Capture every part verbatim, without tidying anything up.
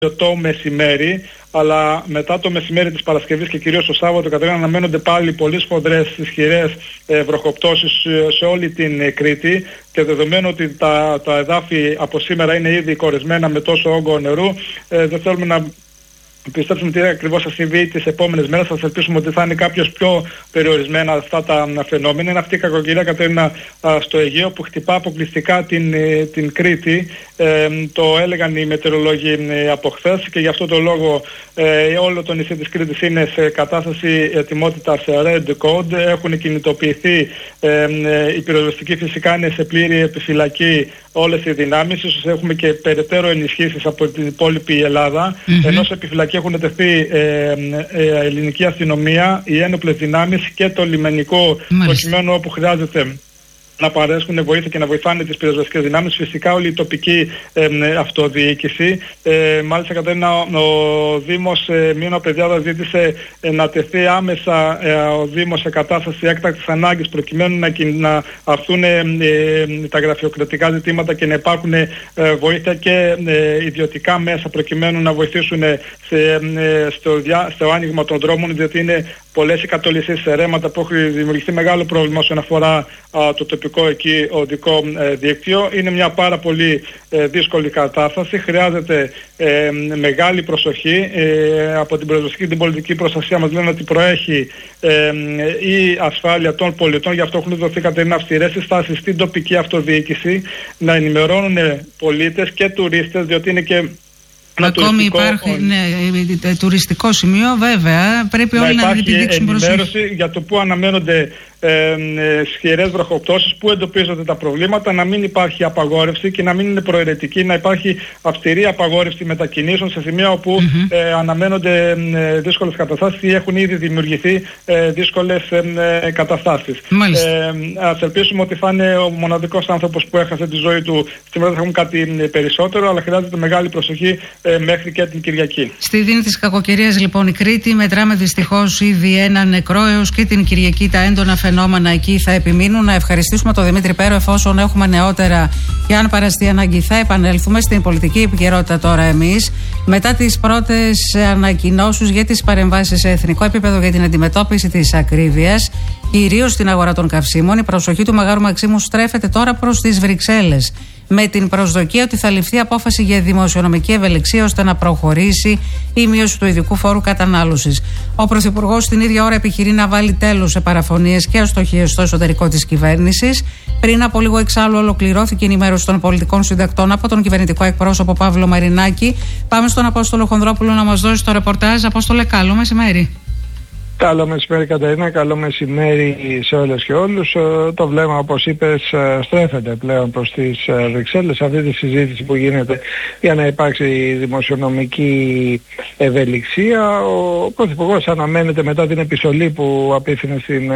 το μεσημέρι, αλλά μετά το μεσημέρι της Παρασκευής και κυρίως το Σάββατο Κατερίνα αναμένονται πάλι πολύ σφοδρές ισχυρές ε, βροχοπτώσεις σε όλη την ε, Κρήτη, και δεδομένου ότι τα, τα εδάφη από σήμερα είναι ήδη κορεσμένα με τόσο όγκο νερού, ε, δεν θέλουμε να πιστέψουμε τι ακριβώς θα συμβεί τις επόμενες μέρες. Θα ελπίσουμε ότι θα είναι κάποιος πιο περιορισμένα αυτά τα φαινόμενα. Είναι αυτή η κακοκαιρία, Κατερίνα, στο Αιγαίο που χτυπά αποκλειστικά την, την Κρήτη. Ε, το έλεγαν οι μετεωρολόγοι από χθες, και γι' αυτό το λόγο ε, όλο το νησί της Κρήτης είναι σε κατάσταση ετοιμότητας Red Code. Έχουν κινητοποιηθεί, ε, οι πυροσβεστικοί φυσικά είναι σε πλήρη επιφυλακή όλες οι δυνάμεις. Ίσως έχουμε και περαιτέρω ενισχύσεις από την υπόλοιπη Ελλάδα. Mm-hmm. Ενώ σε επιφυλακή έχουν τεθεί ε, ε, ελληνική αστυνομία, οι ένοπλες δυνάμεις και το λιμενικό, προκειμένου όπου χρειάζεται να παρέσχουν βοήθεια και να βοηθάνε τις πυροσβεστικές δυνάμεις. Φυσικά όλη η τοπική ε, αυτοδιοίκηση. Ε, μάλιστα, Κατερίνα, ο, ο Δήμος ε, Μήνα Παιδιάδας ζήτησε ε, να τεθεί άμεσα ε, ο Δήμος σε κατάσταση έκτακτης ανάγκης, προκειμένου να, να αρθούν ε, ε, τα γραφειοκρατικά ζητήματα και να υπάρχουν ε, βοήθεια και ε, ιδιωτικά μέσα, προκειμένου να βοηθήσουν σε, ε, στο, διά, στο άνοιγμα των δρόμων, διότι είναι πολλές οι κατολισίες σε ρέματα που έχουν δημιουργηθεί μεγάλο πρόβλημα όσον αφορά α, το τοπικό εκεί οδικό ε, δίκτυο. Είναι μια πάρα πολύ ε, δύσκολη κατάσταση. Χρειάζεται ε, μεγάλη προσοχή. Ε, από την πυροσβεστική και την πολιτική προστασία μας λένε ότι προέχει ε, η ασφάλεια των πολιτών. Γι' αυτό έχουν δοθεί, Κατερίνα, αυστηρές συστάσεις στην τοπική αυτοδιοίκηση να ενημερώνουν πολίτες και τουρίστες, διότι είναι και ακόμη υπάρχει ναι, τουριστικό σημείο, βέβαια. Πρέπει όλοι να επιδείξουν προσοχή. Ενημέρωση για το που αναμένονται ε, ισχυρές βροχοπτώσεις, που εντοπίζονται τα προβλήματα, να μην υπάρχει απαγόρευση και να μην είναι προαιρετική, να υπάρχει αυστηρή απαγόρευση μετακινήσεων σε σημεία όπου mm-hmm. ε, αναμένονται ε, δύσκολες καταστάσεις ή έχουν ήδη δημιουργηθεί ε, δύσκολες ε, καταστάσεις. Ε, ας ελπίσουμε ότι θα είναι ο μοναδικός άνθρωπος που έχασε τη ζωή του. Σήμερα θα έχουμε κάτι περισσότερο, αλλά χρειάζεται μεγάλη προσοχή ε, μέχρι και την Κυριακή. Στη δίνη της κακοκαιρίας, λοιπόν, η Κρήτη, μετράμε δυστυχώς ήδη ένα νεκρό, έως και την Κυριακή τα έντονα φαινόμενα εκεί θα επιμείνουν. Να ευχαριστήσουμε τον Δημήτρη Πέρο, εφόσον έχουμε νεότερα και αν παραστεί ανάγκη θα επανέλθουμε στην πολιτική επικαιρότητα τώρα εμείς. Μετά τις πρώτες ανακοινώσεις για τις παρεμβάσεις σε εθνικό επίπεδο για την αντιμετώπιση της ακρίβειας, κυρίως στην αγορά των καυσίμων, η προσοχή του Μεγάρου Μαξίμου στρέφεται τώρα προς τις Βρυξέλλες, με την προσδοκία ότι θα ληφθεί απόφαση για δημοσιονομική ευελιξία ώστε να προχωρήσει η μείωση του ειδικού φόρου κατανάλωσης. Ο Πρωθυπουργός την ίδια ώρα επιχειρεί να βάλει τέλος σε παραφωνίες και αστοχίες στο εσωτερικό της κυβέρνησης. Πριν από λίγο εξάλλου ολοκληρώθηκε η ενημέρωση των πολιτικών συντακτών από τον κυβερνητικό εκπρόσωπο Παύλο Μαρινάκη. Πάμε στον Απόστολο Χονδρόπουλο να μας δώσει το ρεπορτάζ. Απόστολε, καλό μεσημέρι. Καλό μεσημέρι, Κατερίνα, καλό μεσημέρι σε όλες και όλους. Το βλέμμα, όπως είπες, στρέφεται πλέον προς τις Βρυξέλλες, αυτή τη συζήτηση που γίνεται για να υπάρξει δημοσιονομική ευελιξία. Ο Πρωθυπουργός αναμένεται, μετά την επιστολή που απίθυνε στην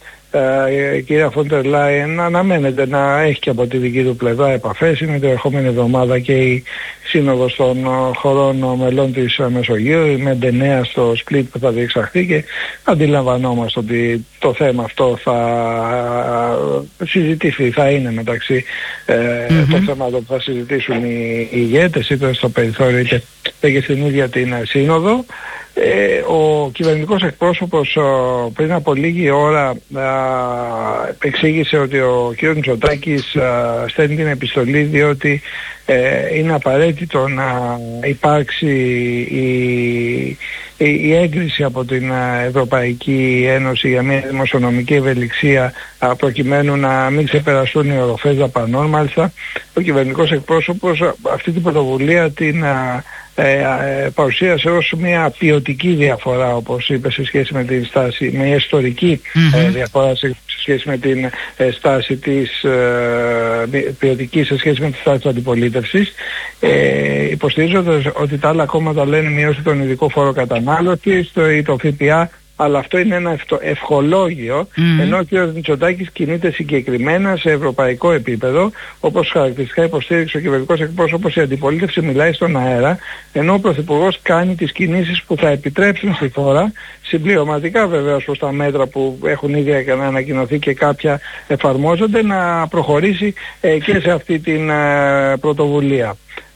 η κυρία Φόντερ Λάιεν, αναμένεται να έχει και από τη δική του πλευρά επαφές. Είναι την ερχόμενη εβδομάδα και η σύνοδος των χωρών μελών της Μεσογείου, η ΜΕΝΤΕ νέα στο Σπλίτ που θα διεξαχθεί, και αντιλαμβανόμαστε ότι το θέμα αυτό θα συζητηθεί, θα είναι μεταξύ ε, mm-hmm. των θεμάτων που θα συζητήσουν οι, οι ηγέτες, είτε στο περιθώριο είτε και στην ίδια την σύνοδο. Ε, ο κυβερνητικός εκπρόσωπος ο, πριν από λίγη ώρα α, εξήγησε ότι ο κ. Μητσοτάκης α, στέλνει την επιστολή διότι ε, είναι απαραίτητο να υπάρξει η, η, η έγκριση από την Ευρωπαϊκή Ένωση για μια δημοσιονομική ευελιξία α, προκειμένου να μην ξεπεραστούν οι οροφές δαπανών. Μάλιστα, ο κυβερνητικός εκπρόσωπος αυτή την πρωτοβουλία την α, Ε, ε, παρουσίασε ως μια ποιοτική διαφορά, όπως είπε, σε σχέση με την στάση, μια ιστορική mm-hmm. ε, διαφορά σε, σε σχέση με την ε, στάση της ε, ποιοτική σε σχέση με τη στάση της αντιπολίτευσης, ε, υποστηρίζοντας ότι τα άλλα κόμματα λένε μειώσει τον ειδικό φόρο κατανάλωσης ή το ΦΠΑ, αλλά αυτό είναι ένα ευχολόγιο, mm-hmm. ενώ ο κ. Μητσοτάκης κινείται συγκεκριμένα σε ευρωπαϊκό επίπεδο, όπως χαρακτηριστικά υποστήριξε ο κυβερνητικός εκπρόσωπος. Η αντιπολίτευση μιλάει στον αέρα, ενώ ο Πρωθυπουργός κάνει τις κινήσεις που θα επιτρέψουν στη χώρα, συμπληρωματικά βεβαίως προς τα μέτρα που έχουν ήδη ανακοινωθεί και κάποια εφαρμόζονται, να προχωρήσει ε, και σε αυτή την ε, πρωτοβουλία.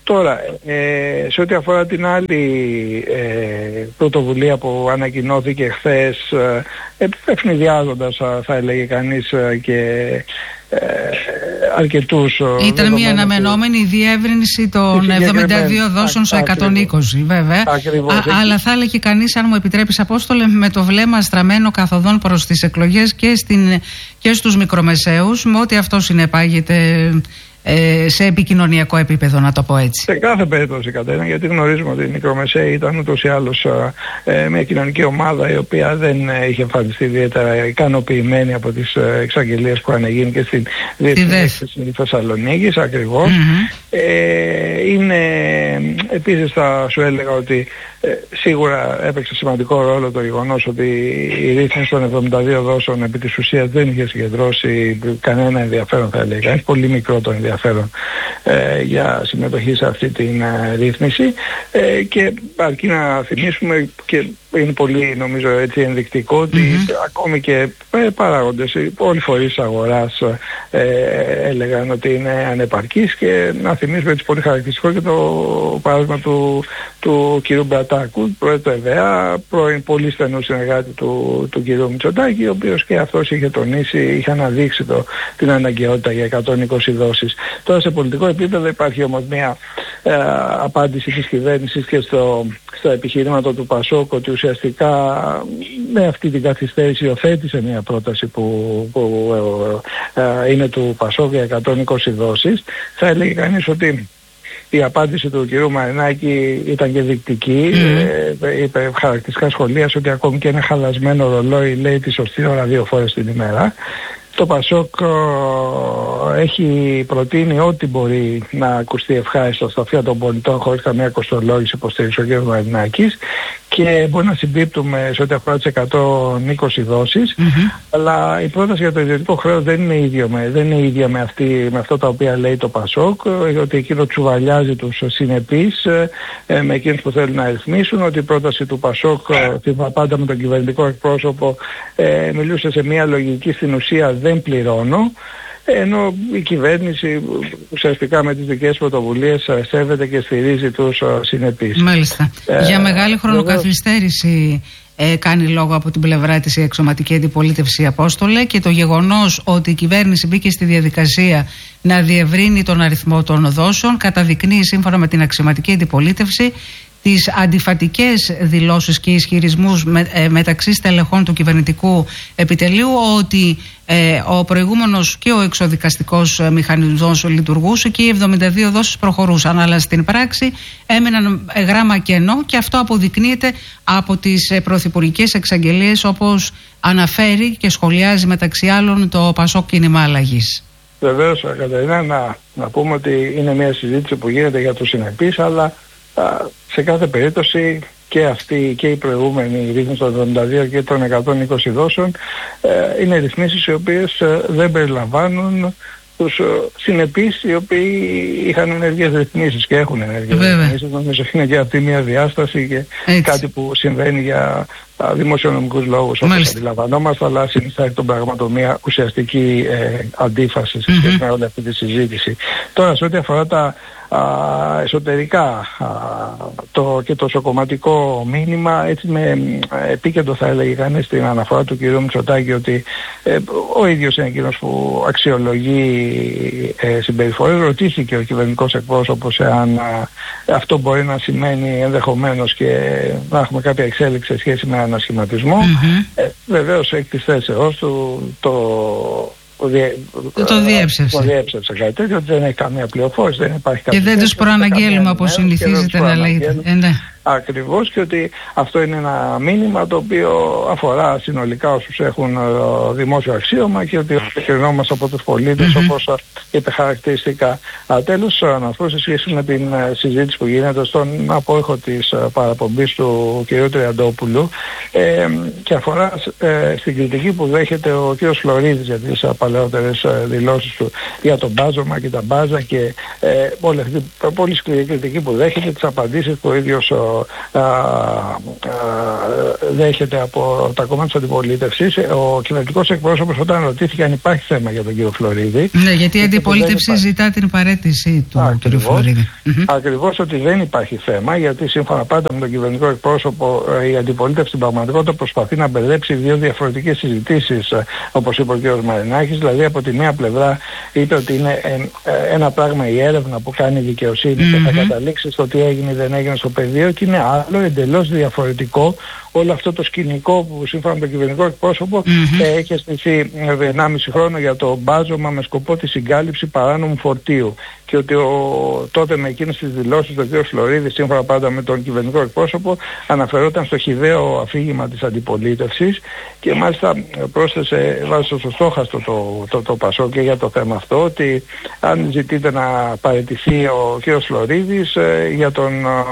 Τώρα, ε, σε ό,τι αφορά την άλλη ε, πρωτοβουλία που ανακοινώθηκε χθες, ε, ευνηδιάζοντας θα έλεγε κανείς και ε, αρκετούς... Ήταν μια αναμενόμενη διεύρυνση των εβδομήντα δύο δόσεων σε εκατόν είκοσι βέβαια. Ακριβώς, Α, αλλά θα έλεγε κανείς, αν μου επιτρέπεις Απόστολε, με το βλέμμα στραμμένο καθοδόν προς τις εκλογές και, στην, και στους μικρομεσαίους, με ό,τι αυτό συνεπάγεται σε επικοινωνιακό επίπεδο, να το πω έτσι. Σε κάθε περίπτωση, Κατερίνα, γιατί γνωρίζουμε ότι οι μικρομεσαίοι ήταν ούτως ή άλλως ε, μια κοινωνική ομάδα η οποία δεν ε, είχε εμφανιστεί ιδιαίτερα ικανοποιημένη από τις ε, εξαγγελίες που είχαν γίνει και στην Διεθνή Έκθεση της Θεσσαλονίκης, ακριβώς. Mm-hmm. Ε, είναι, επίσης θα σου έλεγα ότι ε, σίγουρα έπαιξε σημαντικό ρόλο το γεγονός ότι η ρύθμιση των εβδομήντα δύο δόσεων επί της ουσίας δεν είχε συγκεντρώσει κανένα ενδιαφέρον, θα έλεγα. Είναι πολύ μικρό το ενδιαφέρον ε, για συμμετοχή σε αυτή την ε, ρύθμιση ε, και αρκεί να θυμίσουμε, και είναι πολύ νομίζω έτσι ενδεικτικό, ότι mm-hmm. ακόμη και ε, παράγοντες, όλοι οι φορείς της αγοράς ε, έλεγαν ότι είναι ανεπαρκής, και να θυμίσουμε έτσι πολύ χαρακτηριστικό και το παράδειγμα του, του κ. Μπρατάκου, πρώην του ΕΒΕΑ, πρώην πολύ στενού συνεργάτη του, του κ. Μητσοτάκη, ο οποίος και αυτός είχε τονίσει, είχε αναδείξει το, την αναγκαιότητα για εκατόν είκοσι δόσεις. Τώρα σε πολιτικό επίπεδο υπάρχει όμως μια ε, απάντηση της κυβέρνησης και στο, στα επιχειρήματα του Πασόκ, ότι ουσιαστικά με αυτή την καθυστέρηση υιοθέτησε μια πρόταση που, που ε, ε, είναι του Πασόκ για εκατόν είκοσι δόσεις. Θα έλεγε κανείς ότι η απάντηση του κ. Μαρινάκη ήταν και δεικτική. Mm. Ε, είπε χαρακτηριστικά σχολίασε ότι ακόμη και ένα χαλασμένο ρολόι λέει τη σωστή ώρα δύο φορές την ημέρα. Το Πασόκ ε, έχει προτείνει ό,τι μπορεί να ακουστεί ευχάριστο στα αυτιά των πολιτών χωρίς καμία κοστολόγηση, υποστήριξη ο κ. Μαρινάκης, και μπορεί να συμπίπτουμε σε ό,τι αφορά τις εκατόν είκοσι δόσεις, mm-hmm. αλλά η πρόταση για το ιδιωτικό χρέος δεν είναι ίδια με, δεν είναι ίδια με, αυτή, με αυτό τα οποία λέει το Πασόκ, ότι εκείνο τσουβαλιάζει τους συνεπείς ε, με εκείνους που θέλουν να ρυθμίσουν, ότι η πρόταση του Πασόκ, ε, πάντα με τον κυβερνητικό εκπρόσωπο, ε, μιλούσε σε μια λογική στην ουσία δεν πληρώνω, ενώ η κυβέρνηση ουσιαστικά με τις δικές πρωτοβουλίες σέβεται και στηρίζει τους συνεπείς. Μάλιστα. Ε, Για μεγάλη χρονοκαθυστέρηση ε, κάνει λόγο από την πλευρά της η αξιωματική αντιπολίτευση, Απόστολε, και το γεγονός ότι η κυβέρνηση μπήκε στη διαδικασία να διευρύνει τον αριθμό των δόσεων καταδεικνύει, σύμφωνα με την αξιωματική αντιπολίτευση, τις αντιφατικές δηλώσεις και ισχυρισμούς με, ε, μεταξύ στελεχών του κυβερνητικού επιτελείου, ότι ε, ο προηγούμενος και ο εξοδικαστικός ε, μηχανισμός λειτουργούσε και οι εβδομήντα δύο δόσεις προχωρούσαν, αλλά στην πράξη έμειναν ε, γράμμα κενό, και αυτό αποδεικνύεται από τις ε, πρωθυπουργικές εξαγγελίες, όπως αναφέρει και σχολιάζει μεταξύ άλλων το Πασόκ Κίνημα Αλλαγής. Βεβαίως, Κατερίνα, να, να πούμε ότι είναι μια συζήτηση που γίνεται για τους συνεπείς, αλλά σε κάθε περίπτωση και αυτή και η προηγούμενη ρύθμιση των εβδομήντα δύο και των εκατόν είκοσι δόσεων ε, είναι ρυθμίσεις οι οποίες ε, δεν περιλαμβάνουν τους ε, συνεπείς οι οποίοι είχαν ενεργές ρυθμίσεις και έχουν ενεργές ρυθμίσεις. Νομίζω είναι και αυτή μια διάσταση και έτσι. Κάτι που συμβαίνει για α, δημοσιονομικούς λόγους, όπως Μάλιστα. αντιλαμβανόμαστε, αλλά συνιστά εκ των πραγμάτων μια ουσιαστική ε, αντίφαση σε σχέση mm-hmm. με όλη αυτή τη συζήτηση. Τώρα, σε ό,τι αφορά τα Α, εσωτερικά α, το, και το σοκομματικό μήνυμα, έτσι με επίκεντρο θα έλεγε κανείς στην αναφορά του κ. Μητσοτάκη, ότι ε, ο ίδιος είναι εκείνος που αξιολογεί ε, συμπεριφορές. Ρωτήθηκε ο κυβερνητικός εκπρόσωπος εάν α, αυτό μπορεί να σημαίνει ενδεχομένως και να έχουμε κάποια εξέλιξη σε σχέση με ανασχηματισμό. Mm-hmm. ε, βεβαίως εκ της θέσεώς του το Το, το διέψευσε. Το διέψευσε κάτι τέτοιο, ότι δεν έχει καμία πληροφόρηση, δεν υπάρχει και δεν τους προαναγγέλουμε όπως συνηθίζεται να λέγεται. Ε, ναι. Ακριβώς, και ότι αυτό είναι ένα μήνυμα το οποίο αφορά συνολικά όσους έχουν uh, δημόσιο αξίωμα, και ότι κρινόμαστε από τους πολίτες mm-hmm. όπως uh, είπε χαρακτηριστικά. Uh, τέλος, uh, να πω σε σχέση με την uh, συζήτηση που γίνεται στον απόϊχο της uh, παραπομπής του κ. Τριαντόπουλου ε, και αφορά ε, στην κριτική που δέχεται ο κ. Φλωρίδης για τις uh, παλαιότερες uh, δηλώσεις του για τον μπάζωμα και τα μπάζα, και ε, όλη αυτή πολύ σκληρή κριτική που δέχεται, τις απαντήσεις που ο ίδιος uh, α, α, δέχεται από τα κόμματα της αντιπολίτευσης. Ο κυβερνητικός εκπρόσωπος όταν ρωτήθηκε αν υπάρχει θέμα για τον κύριο Φλωρίδη. Ναι, γιατί η αντιπολίτευση ζητά την παραίτηση του κύριο Φλωρίδη. Ακριβώς ότι δεν υπάρχει θέμα, γιατί σύμφωνα πάντα με τον κυβερνητικό εκπρόσωπο η αντιπολίτευση στην πραγματικότητα προσπαθεί να μπερδέψει δύο διαφορετικές συζητήσεις, όπως είπε ο κ. Μαρινάκης. Δηλαδή από τη μία πλευρά είπε ότι είναι ένα πράγμα η έρευνα που κάνει η δικαιοσύνη mm-hmm. και θα καταλήξει στο τι έγινε ή δεν έγινε στο πεδίο, και είναι άλλο εντελώς διαφορετικό όλο αυτό το σκηνικό που σύμφωνα με τον κυβερνητικό εκπρόσωπο mm-hmm. ε, έχει στηθεί ενάμιση χρόνο για το μπάζωμα με σκοπό τη συγκάλυψη παράνομου φορτίου, και ότι ο, τότε με εκείνες τις δηλώσεις του κ. Φλωρίδη, σύμφωνα πάντα με τον κυβερνητικό εκπρόσωπο, αναφερόταν στο χυδαίο αφήγημα της αντιπολίτευσης, και μάλιστα πρόσθεσε, βάζει στο στόχαστο το, το, το, το Πασό και για το θέμα αυτό, ότι αν ζητείτε να παραιτηθεί ο κ. Φλωρίδης ε, για τον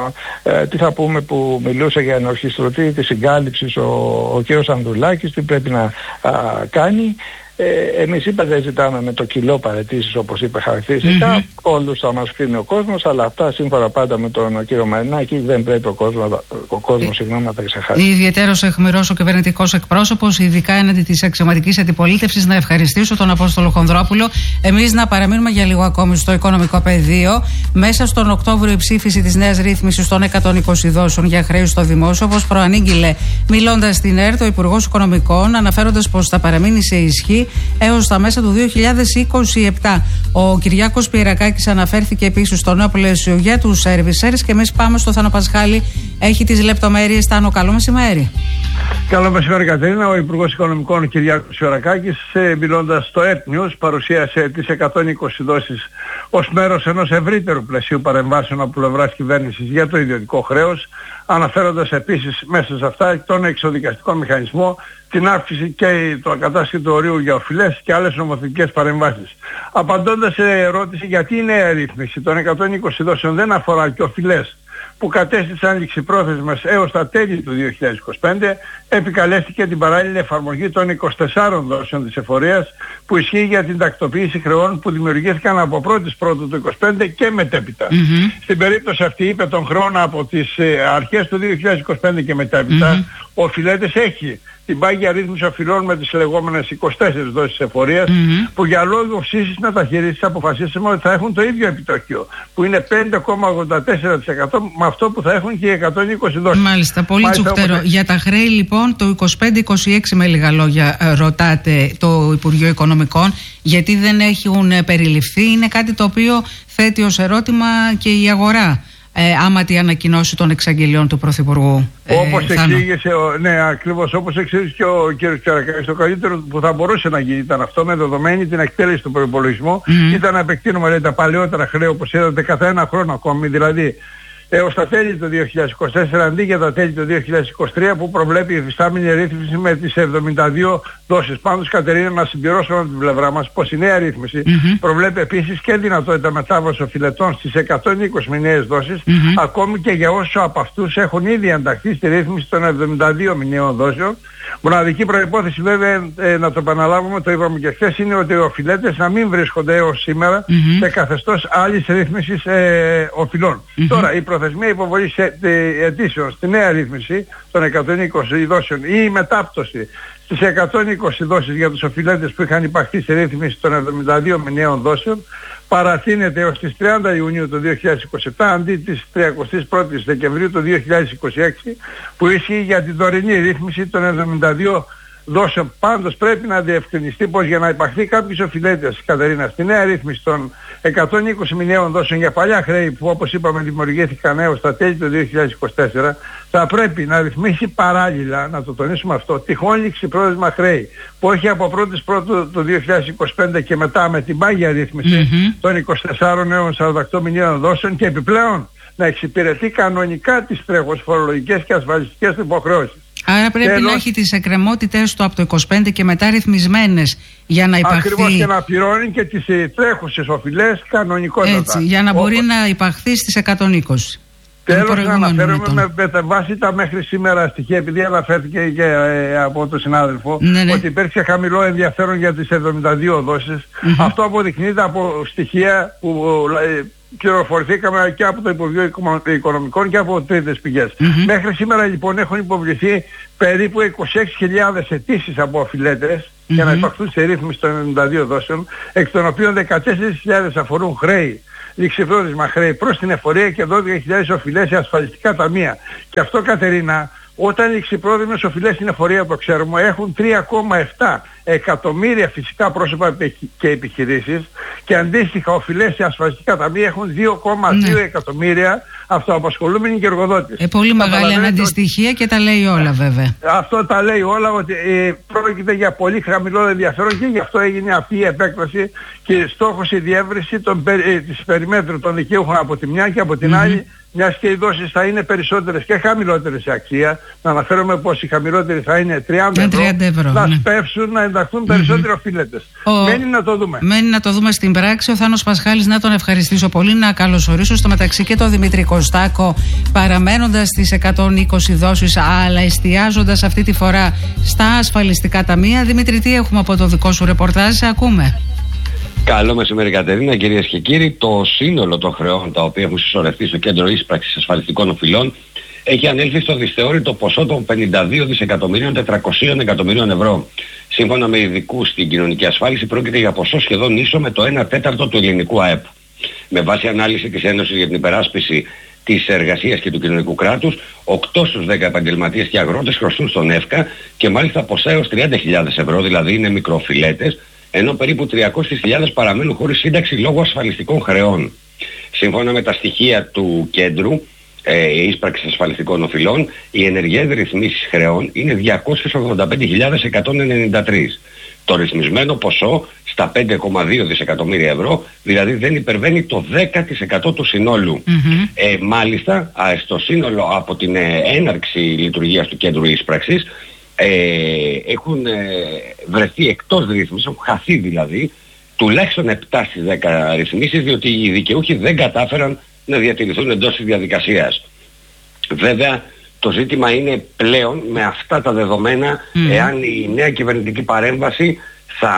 ε, τι θα πούμε που μιλούσε για ενορχιστρωτή της συγκάλυψης ο, ο κ. Ανδρουλάκης, τι πρέπει να α, κάνει. Ε, εμείς είπα δεν ζητάμε με το κιλό παραιτήσεις όπως είπε χαρακτηριστικά, mm-hmm. όλους θα μας κρίνει ο κόσμος, αλλά αυτά σύμφωνα πάντα με τον κύριο Μαρινάκη δεν πρέπει ο κόσμος, ο κόσμος ε, συγγνώμη, να τα ξεχάσει. Ιδιαιτέρως αιχμηρός ο κυβερνητικός εκπρόσωπος, ειδικά έναντι της αξιωματικής αντιπολίτευσης. Να ευχαριστήσω τον Απόστολο Χονδρόπουλο. Εμείς να παραμείνουμε για λίγο ακόμη στο οικονομικό πεδίο. Μέσα στον Οκτώβριο η ψήφιση της νέας ρύθμισης των εκατόν είκοσι δόσεων για χρέη στο δημόσιο, όπως προανήγγειλε μιλώντας στην ΕΡΤ ο Υπουργός Οικονομικών, αναφέροντας πως θα παραμείνει σε ισχύ έως τα μέσα του δύο χιλιάδες είκοσι επτά. Ο Κυριάκος Πιερακάκης αναφέρθηκε επίσης στο νέο πλαίσιο για τους servicers, και εμείς πάμε στο Θάνο Πασχάλη. Έχει τις λεπτομέρειες. Θάνο, καλό μεσημέρι. Καλό μεσημέρι, Κατερίνα. Ο Υπουργός Οικονομικών Κυριάκος Πιερακάκης, μιλώντας στο ΕΡΤ News, παρουσίασε τις εκατόν είκοσι δόσεις ως μέρος ενός ευρύτερου πλαισίου παρεμβάσεων από πλευράς κυβέρνησης για το ιδιωτικό χρέος, αναφέροντας επίσης μέσα σε αυτά τον εξοδικαστικό μηχανισμό, την αύξηση και το ακατάσχετο του ορίου για οφειλές και άλλες νομοθετικές παρεμβάσεις. Απαντώντας σε ερώτηση γιατί η νέα ρύθμιση των εκατόν είκοσι δόσεων δεν αφορά και οφειλές που κατέστησαν ληξιπρόθεσμες έως τα τέλη του δύο χιλιάδες είκοσι πέντε, επικαλέστηκε την παράλληλη εφαρμογή των είκοσι τεσσάρων δόσεων της εφορίας που ισχύει για την τακτοποίηση χρεών που δημιουργήθηκαν από πρώτη Πρώτου του είκοσι πέντε και μετέπειτα. Mm-hmm. Στην περίπτωση αυτή, είπε, των χρόνων από τις ε, αρχές του δύο χιλιάδες είκοσι πέντε και μετέπειτα, mm-hmm. ο οφειλέτης έχει την πάγια ρύθμιση οφειλών με τις λεγόμενες είκοσι τέσσερις δόσεις εφορίας, mm-hmm. που για λόγω ψήσης μεταχείρισης αποφασίσαμε ότι θα έχουν το ίδιο επιτόκιο, που είναι πέντε κόμμα ογδόντα τέσσερα τοις εκατό με αυτό που θα έχουν και οι εκατόν είκοσι δόσεις. Μάλιστα, πολύ τσουχτερό. Όπως... Για τα χρέη λοιπόν το είκοσι πέντε είκοσι έξι με λίγα λόγια ρωτάτε το Υπουργείο Οικονομικών, γιατί δεν έχουν περιληφθεί. Είναι κάτι το οποίο θέτει ως ερώτημα και η αγορά. Ε, άμα τη ανακοινώσει των εξαγγελιών του Πρωθυπουργού. Όπως ε, εξήγησε, ο, ναι, ακριβώς όπως εξήγησε και ο κ. Τσαρακάκης, το καλύτερο που θα μπορούσε να γίνει ήταν αυτό, με δεδομένη την εκτέλεση του προϋπολογισμού, mm-hmm. ήταν να επεκτείνουμε, λέει, τα παλαιότερα χρέη, όπως είδατε, κατά ένα χρόνο ακόμη, δηλαδή έως τα τέλη του δύο χιλιάδες είκοσι τέσσερα αντί για τα τέλη του δύο χιλιάδες είκοσι τρία που προβλέπει η υφιστάμενη ρύθμιση με τις εβδομήντα δύο δόσεις. Πάντως, Κατερίνα, να συμπληρώσουμε από την πλευρά μας πως η νέα ρύθμιση mm-hmm. προβλέπει επίσης και δυνατότητα μετάβασης οφειλετών στις εκατόν είκοσι μηνιαίες δόσεις, mm-hmm. ακόμη και για όσους από αυτούς έχουν ήδη ενταχθεί στη ρύθμιση των εβδομήντα δύο μηνιαίων δόσεων. Μοναδική προϋπόθεση, βέβαια, ε, να το επαναλάβουμε, το είπαμε και χθες, είναι ότι οι οφειλέτες να μην βρίσκονται έως σήμερα mm-hmm. σε καθεστώς άλλης ρύθμισης ε, οφειλών. Mm-hmm. Τώρα, η προθεσμία υποβολής ε, ε, αιτήσεων στη νέα ρύθμιση των εκατόν είκοσι δόσεων ή η μετάπτωση στις εκατόν είκοσι δόσεις για τους οφειλέτες που είχαν υπαχθεί στη ρύθμιση των εβδομήντα δύο μηνιαίων δόσεων παρατείνεται έως τις τριάντα Ιουνίου του δύο χιλιάδες είκοσι επτά αντί της τριάντα πρώτη Δεκεμβρίου του δύο χιλιάδες είκοσι έξι, που ισχύει για την τωρινή ρύθμιση των εβδομήντα δύο δόσεων. Πάντως πρέπει να διευκρινιστεί πως για να υπαχθεί κάποιος οφειλέτης, Κατερίνα, στη νέα ρύθμιση των εκατόν είκοσι μηνιαίων δόσεων για παλιά χρέη που, όπως είπαμε, δημιουργήθηκαν έως τα τέλη του δύο χιλιάδες είκοσι τέσσερα, θα πρέπει να ρυθμίσει παράλληλα, να το τονίσουμε αυτό, τυχόν ληξιπρόθεσμα χρέη που έχει από πρώτη Πρώτου του δύο χιλιάδες είκοσι πέντε και μετά με την πάγια ρύθμιση mm-hmm. των είκοσι τεσσάρων έως σαράντα οκτώ μηνιαίων δόσεων, και επιπλέον να εξυπηρετεί κανονικά τις τρέχουσες φορολογικές και ασφαλιστικές υποχρεώσεις. Άρα πρέπει Τέλος, να έχει τις εκκρεμότητες του από το είκοσι πέντε και μετά ρυθμισμένες για να υπαχθεί. Ακριβώς, και να πληρώνει και τις τρέχουσες οφειλές κανονικότατα. Έτσι, για να μπορεί Όπως... να υπαχθεί στις εκατόν είκοσι. Τέλος, να αναφέρουμε με, με βάση τα μέχρι σήμερα στοιχεία, επειδή αναφέρθηκε και ε, από τον συνάδελφο, ναι, ναι. ότι υπήρξε χαμηλό ενδιαφέρον για τις εβδομήντα δύο δόσεις. Mm-hmm. Αυτό αποδεικνύεται από στοιχεία που ε, πληροφορηθήκαμε και από το Υπουργείο Οικονομικών και από τρίτες πηγές. Mm-hmm. Μέχρι σήμερα λοιπόν έχουν υποβληθεί περίπου είκοσι έξι χιλιάδες αιτήσεις από οφειλέτες mm-hmm. για να υπαχθούν σε ρύθμιση των ενενήντα δύο δόσεων, εκ των οποίων δεκατέσσερις χιλιάδες αφορούν χρέη, ληξιπρόθεσμα χρέη προς την εφορία και δώδεκα χιλιάδες οφειλές σε ασφαλιστικά ταμεία. Και αυτό, Κατερίνα, όταν οι ληξιπρόθεσμες οφειλές στην εφορία, το ξέρουμε, έχουν τρία κόμμα επτά εκατομμύρια φυσικά πρόσωπα και επιχειρήσεις, και αντίστοιχα οφειλές σε ασφαλιστικά ταμεία έχουν δύο κόμμα δύο ναι. εκατομμύρια αυτοαπασχολούμενοι και εργοδότες. Ε, πολύ μεγάλη αναντιστοιχεία και τα λέει όλα βέβαια. Αυτό τα λέει όλα, ότι ε, πρόκειται για πολύ χαμηλό ενδιαφέρον, και γι' αυτό έγινε αυτή η επέκταση και στόχος η διεύρυνση των, ε, της περιμέτρου των δικαίουχων από τη μια, και από την mm-hmm. άλλη, μιας και οι δόσεις θα είναι περισσότερες και χαμηλότερες σε αξία. Να αναφέρομαι πως οι χαμηλότεροι θα είναι τριάντα ευρώ, ευρώ να ναι. σπεύσουν, να ενταχθούν mm-hmm. περισσότεροι οφείλετες. Ο... Μένει να το δούμε. Μένει να το δούμε στην πράξη. Ο Θάνος Πασχάλης, να τον ευχαριστήσω πολύ, να καλωσορίσω στο μεταξύ και τον Δημήτρη Κωστάκο, παραμένοντας στις εκατόν είκοσι δόσεις, αλλά εστιάζοντας αυτή τη φορά στα ασφαλιστικά ταμεία. Δημήτρη, τι έχουμε από το δικό σου ρεπορτάζ, ακούμε. Καλό μεσημέρι, Κατερίνα, κυρίες και κύριοι. Το σύνολο των χρεών τα οποία έχουν συσσωρευτεί στο Κέντρο Ίσπραξης Ασφαλιστικών Οφειλών έχει ανέλθει στο δυσθεώρητο ποσό των πενήντα δύο δισεκατομμυρίων τετρακοσίων εκατομμυρίων ευρώ. Σύμφωνα με ειδικούς στην κοινωνική ασφάλιση, πρόκειται για ποσό σχεδόν ίσο με το ένα τέταρτο του ελληνικού ΑΕΠ. Με βάση ανάλυση της Ένωσης για την Υπεράσπιση της Εργασίας και του Κοινωνικού Κράτους, οκτώ στους δέκα επαγγελματίες και αγρότες χρωστούν στον ΕΦΚΑ, και μάλιστα ποσά έως τριάντα χιλιάδες ευρώ, δηλαδή είναι μικροοφειλέτες, ενώ περίπου τριακόσιες χιλιάδες παραμένουν χωρίς σύνταξη λόγω ασφαλιστικών χρεών. Σύμφωνα με τα στοιχεία του κέντρου ε, ίσπραξης ασφαλιστικών οφειλών, οι ενεργές ρυθμίσεις χρεών είναι διακόσιες ογδόντα πέντε χιλιάδες εκατόν ενενήντα τρία. Το ρυθμισμένο ποσό στα πέντε κόμμα δύο δισεκατομμύρια ευρώ, δηλαδή δεν υπερβαίνει το δέκα τοις εκατό του συνόλου. Mm-hmm. Ε, μάλιστα, α, στο σύνολο από την ε, έναρξη λειτουργίας του κέντρου ίσπραξης, Ε, έχουν ε, βρεθεί εκτός ρύθμισης, έχουν χαθεί δηλαδή τουλάχιστον επτά στις δέκα ρυθμίσεις, διότι οι δικαιούχοι δεν κατάφεραν να διατηρηθούν εντός της διαδικασίας. Βέβαια, το ζήτημα είναι πλέον με αυτά τα δεδομένα mm. εάν η νέα κυβερνητική παρέμβαση θα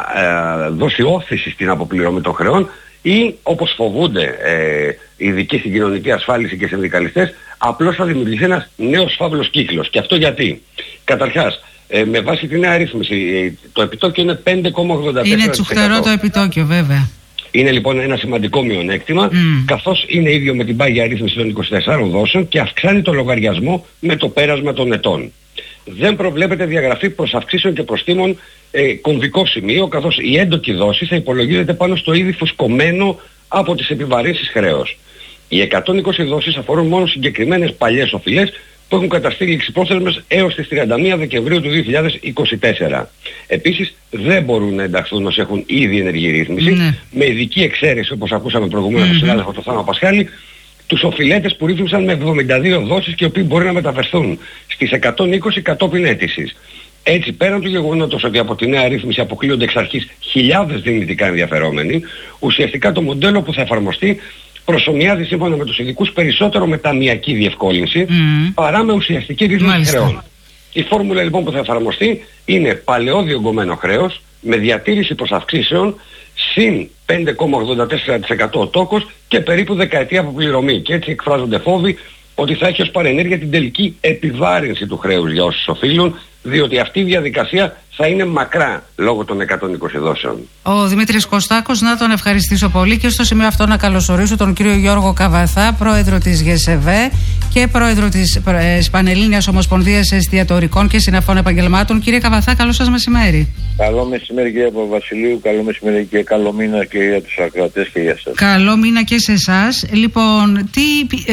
ε, δώσει όθηση στην αποπληρωμή των χρεών, ή όπως φοβούνται ε, οι ειδικοί στην κοινωνική ασφάλιση και συνδικαλιστές, απλώς θα δημιουργηθεί ένας νέος φαύλος κύκλος. Και αυτό γιατί? Καταρχάς, ε, με βάση τη νέα ρύθμιση, ε, το επιτόκιο είναι πέντε κόμμα ογδόντα τέσσερα τοις εκατό. Είναι τσουχτερό το επιτόκιο, βέβαια. Είναι λοιπόν ένα σημαντικό μειονέκτημα, mm. καθώς είναι ίδιο με την πάγια ρύθμιση των είκοσι τεσσάρων δόσεων και αυξάνει το λογαριασμό με το πέρασμα των ετών. Δεν προβλέπεται διαγραφή προς αυξήσεων και προστίμων ε, κομβικό σημείο, καθώς η έντοκη δόση θα υπολογίζεται πάνω στο ήδη φουσκωμένο από τις επιβαρύνσεις χρέος. Οι εκατόν είκοσι δόσεις αφορούν μόνο συγκεκριμένες παλιές οφειλές που έχουν καταστεί ληξιπρόθεσμες έως τις τριάντα μία Δεκεμβρίου του δύο χιλιάδες είκοσι τέσσερα. Επίσης δεν μπορούν να ενταχθούν όσοι έχουν ήδη ενεργή ρύθμιση, mm. με ειδική εξαίρεση, όπως ακούσαμε προηγουμένως από mm-hmm. τον συνάδελφο τον Θάνο Πασχάλη, τους οφειλέτες που ρύθμισαν με εβδομήντα δύο δόσεις και οι οποίοι μπορεί να μεταφερθούν στις εκατόν είκοσι κατόπιν αίτησης. Έτσι, πέραν του γεγονότος ότι από τη νέα ρύθμιση αποκλείονται εξ αρχής χιλιάδες δυνητικά ενδιαφερόμενοι, ουσιαστικά το μοντέλο που θα εφαρμοστεί προσομοιάζει σύμφωνα με τους ειδικούς περισσότερο με ταμειακή διευκόλυνση mm. παρά με ουσιαστική ρύθμιση χρεών. Η φόρμουλα λοιπόν που θα εφαρμοστεί είναι παλαιό διωγγωμένο χρέος με διατήρηση προσαυξήσεων συν πέντε κόμμα ογδόντα τέσσερα τοις εκατό ο τόκος και περίπου δεκαετία αποπληρωμή. Και έτσι εκφράζονται φόβοι ότι θα έχει ως παρενέργεια την τελική επιβάρυνση του χρέους για όσους οφείλουν, διότι αυτή η διαδικασία θα είναι μακρά λόγω των εκατόν είκοσι δόσεων. Ο Δημήτρης Κωστάκος, να τον ευχαριστήσω πολύ, και στο σημείο αυτό να καλωσορίσω τον κύριο Γιώργο Καβαθά, πρόεδρο της ΓΕΣΕΒΕ και πρόεδρο της Πανελλήνιας Ομοσπονδίας Εστιατορικών και Συναφών Επαγγελμάτων. Κύριε Καβαθά, καλό σας μεσημέρι. Καλό μεσημέρι κύριε Παπαβασιλείου, καλό μεσημέρι και καλό μήνα και για τους ακροατές και για σας. Καλό μήνα και σε εσάς. Λοιπόν, τι,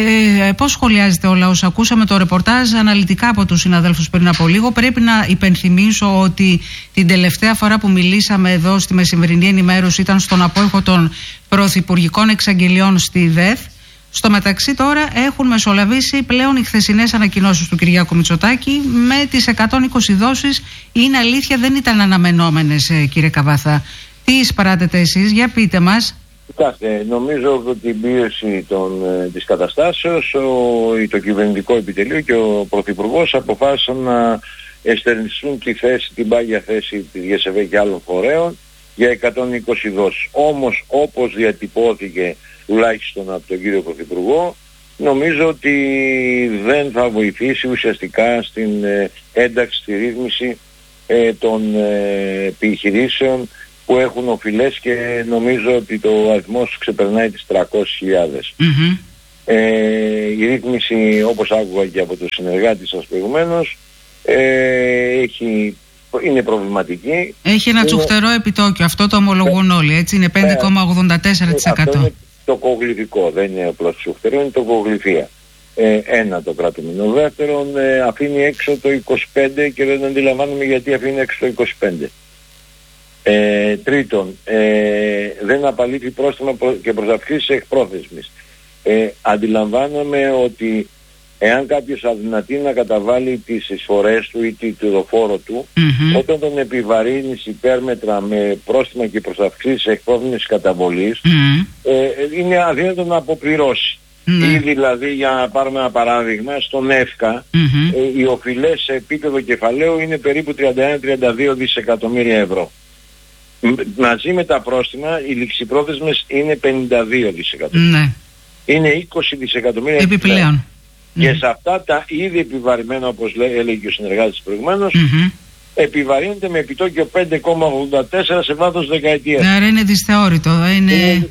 ε, πώς σχολιάζετε όλα όσα ακούσαμε, το ρεπορτάζ αναλυτικά από τους συναδέλφους πριν από λίγο? Πρέπει να υπενθυμίσω ότι την τελευταία φορά που μιλήσαμε εδώ στη μεσημερινή ενημέρωση ήταν στον απόϊχο των πρωθυπουργικών εξαγγελιών στη ΔΕΘ. Στο μεταξύ τώρα έχουν μεσολαβήσει πλέον οι χθεσινές ανακοινώσεις του Κυριάκου Μητσοτάκη με τις εκατόν είκοσι δόσεις. Είναι αλήθεια, δεν ήταν αναμενόμενες, κύριε Καβαθά. Τι εισπράτετε εσείς, για πείτε μας. Κοιτάξτε, νομίζω ότι την πίεση των, της καταστάσεως, ο, το κυβερνητικό επιτελείο και ο Πρωθυπουργός αποφάσισαν να εστερνιστούν τη θέση, την πάγια θέση της ΓΕΣΕΒΕ και άλλων φορέων για εκατόν είκοσι δόσεις. Όμως, όπως διατυπώθηκε τουλάχιστον από τον κύριο Πρωθυπουργό, νομίζω ότι δεν θα βοηθήσει ουσιαστικά στην ε, ένταξη, στη ρύθμιση ε, των ε, επιχειρήσεων που έχουν οφειλές, και νομίζω ότι το αριθμός ξεπερνάει τις τριακόσιες χιλιάδες. Mm-hmm. Ε, η ρύθμιση, όπως άκουγα και από το συνεργάτη σας προηγουμένως, ε, έχει, είναι προβληματική. Έχει ένα είναι... τσουχτερό επιτόκιο, αυτό το ομολογούν ε, όλοι, έτσι, είναι πέντε κόμμα ογδόντα τέσσερα τοις εκατό. Αυτό είναι το κογλυφικό, δεν είναι απλώς τσουχτερό, είναι το κογλυφία. Ε, ένα το κρατούμενο. Δεύτερον, ε, αφήνει έξω το είκοσι πέντε και δεν αντιλαμβάνομαι γιατί αφήνει έξω το είκοσι πέντε. Ε, τρίτον, ε, δεν απαλήφθη πρόστιμα και προσαυξήσεις εκπρόθεσμης. Ε, αντιλαμβάνομαι ότι εάν κάποιος αδυνατεί να καταβάλει τις εισφορές του ή το φόρο του, mm-hmm. όταν τον επιβαρύνεις υπέρμετρα με πρόστιμα και προσαυξήσεις εκπρόθεσμης καταβολής, mm-hmm. ε, είναι αδύνατο να αποπληρώσει. Mm-hmm. Ή δηλαδή, για να πάρουμε ένα παράδειγμα, στον ΕΦΚΑ mm-hmm. ε, οι οφειλές σε επίπεδο κεφαλαίου είναι περίπου τριάντα ένα με τριάντα δύο δισεκατομμύρια ευρώ. Μαζί με τα πρόστιμα οι ληξιπρόθεσμες είναι πενήντα δύο δισεκατομμύρια. Mm-hmm. Είναι είκοσι δισεκατομμύρια επιπλέον. Και mm-hmm. σε αυτά τα ήδη επιβαρημένα, όπως λέ, έλεγε και ο συνεργάτης προηγουμένως, mm-hmm. επιβαρύνεται με επιτόκιο πέντε κόμμα ογδόντα τέσσερα σε βάθος δεκαετίας. Άρα είναι δυσθεώρητο. Είναι, είναι,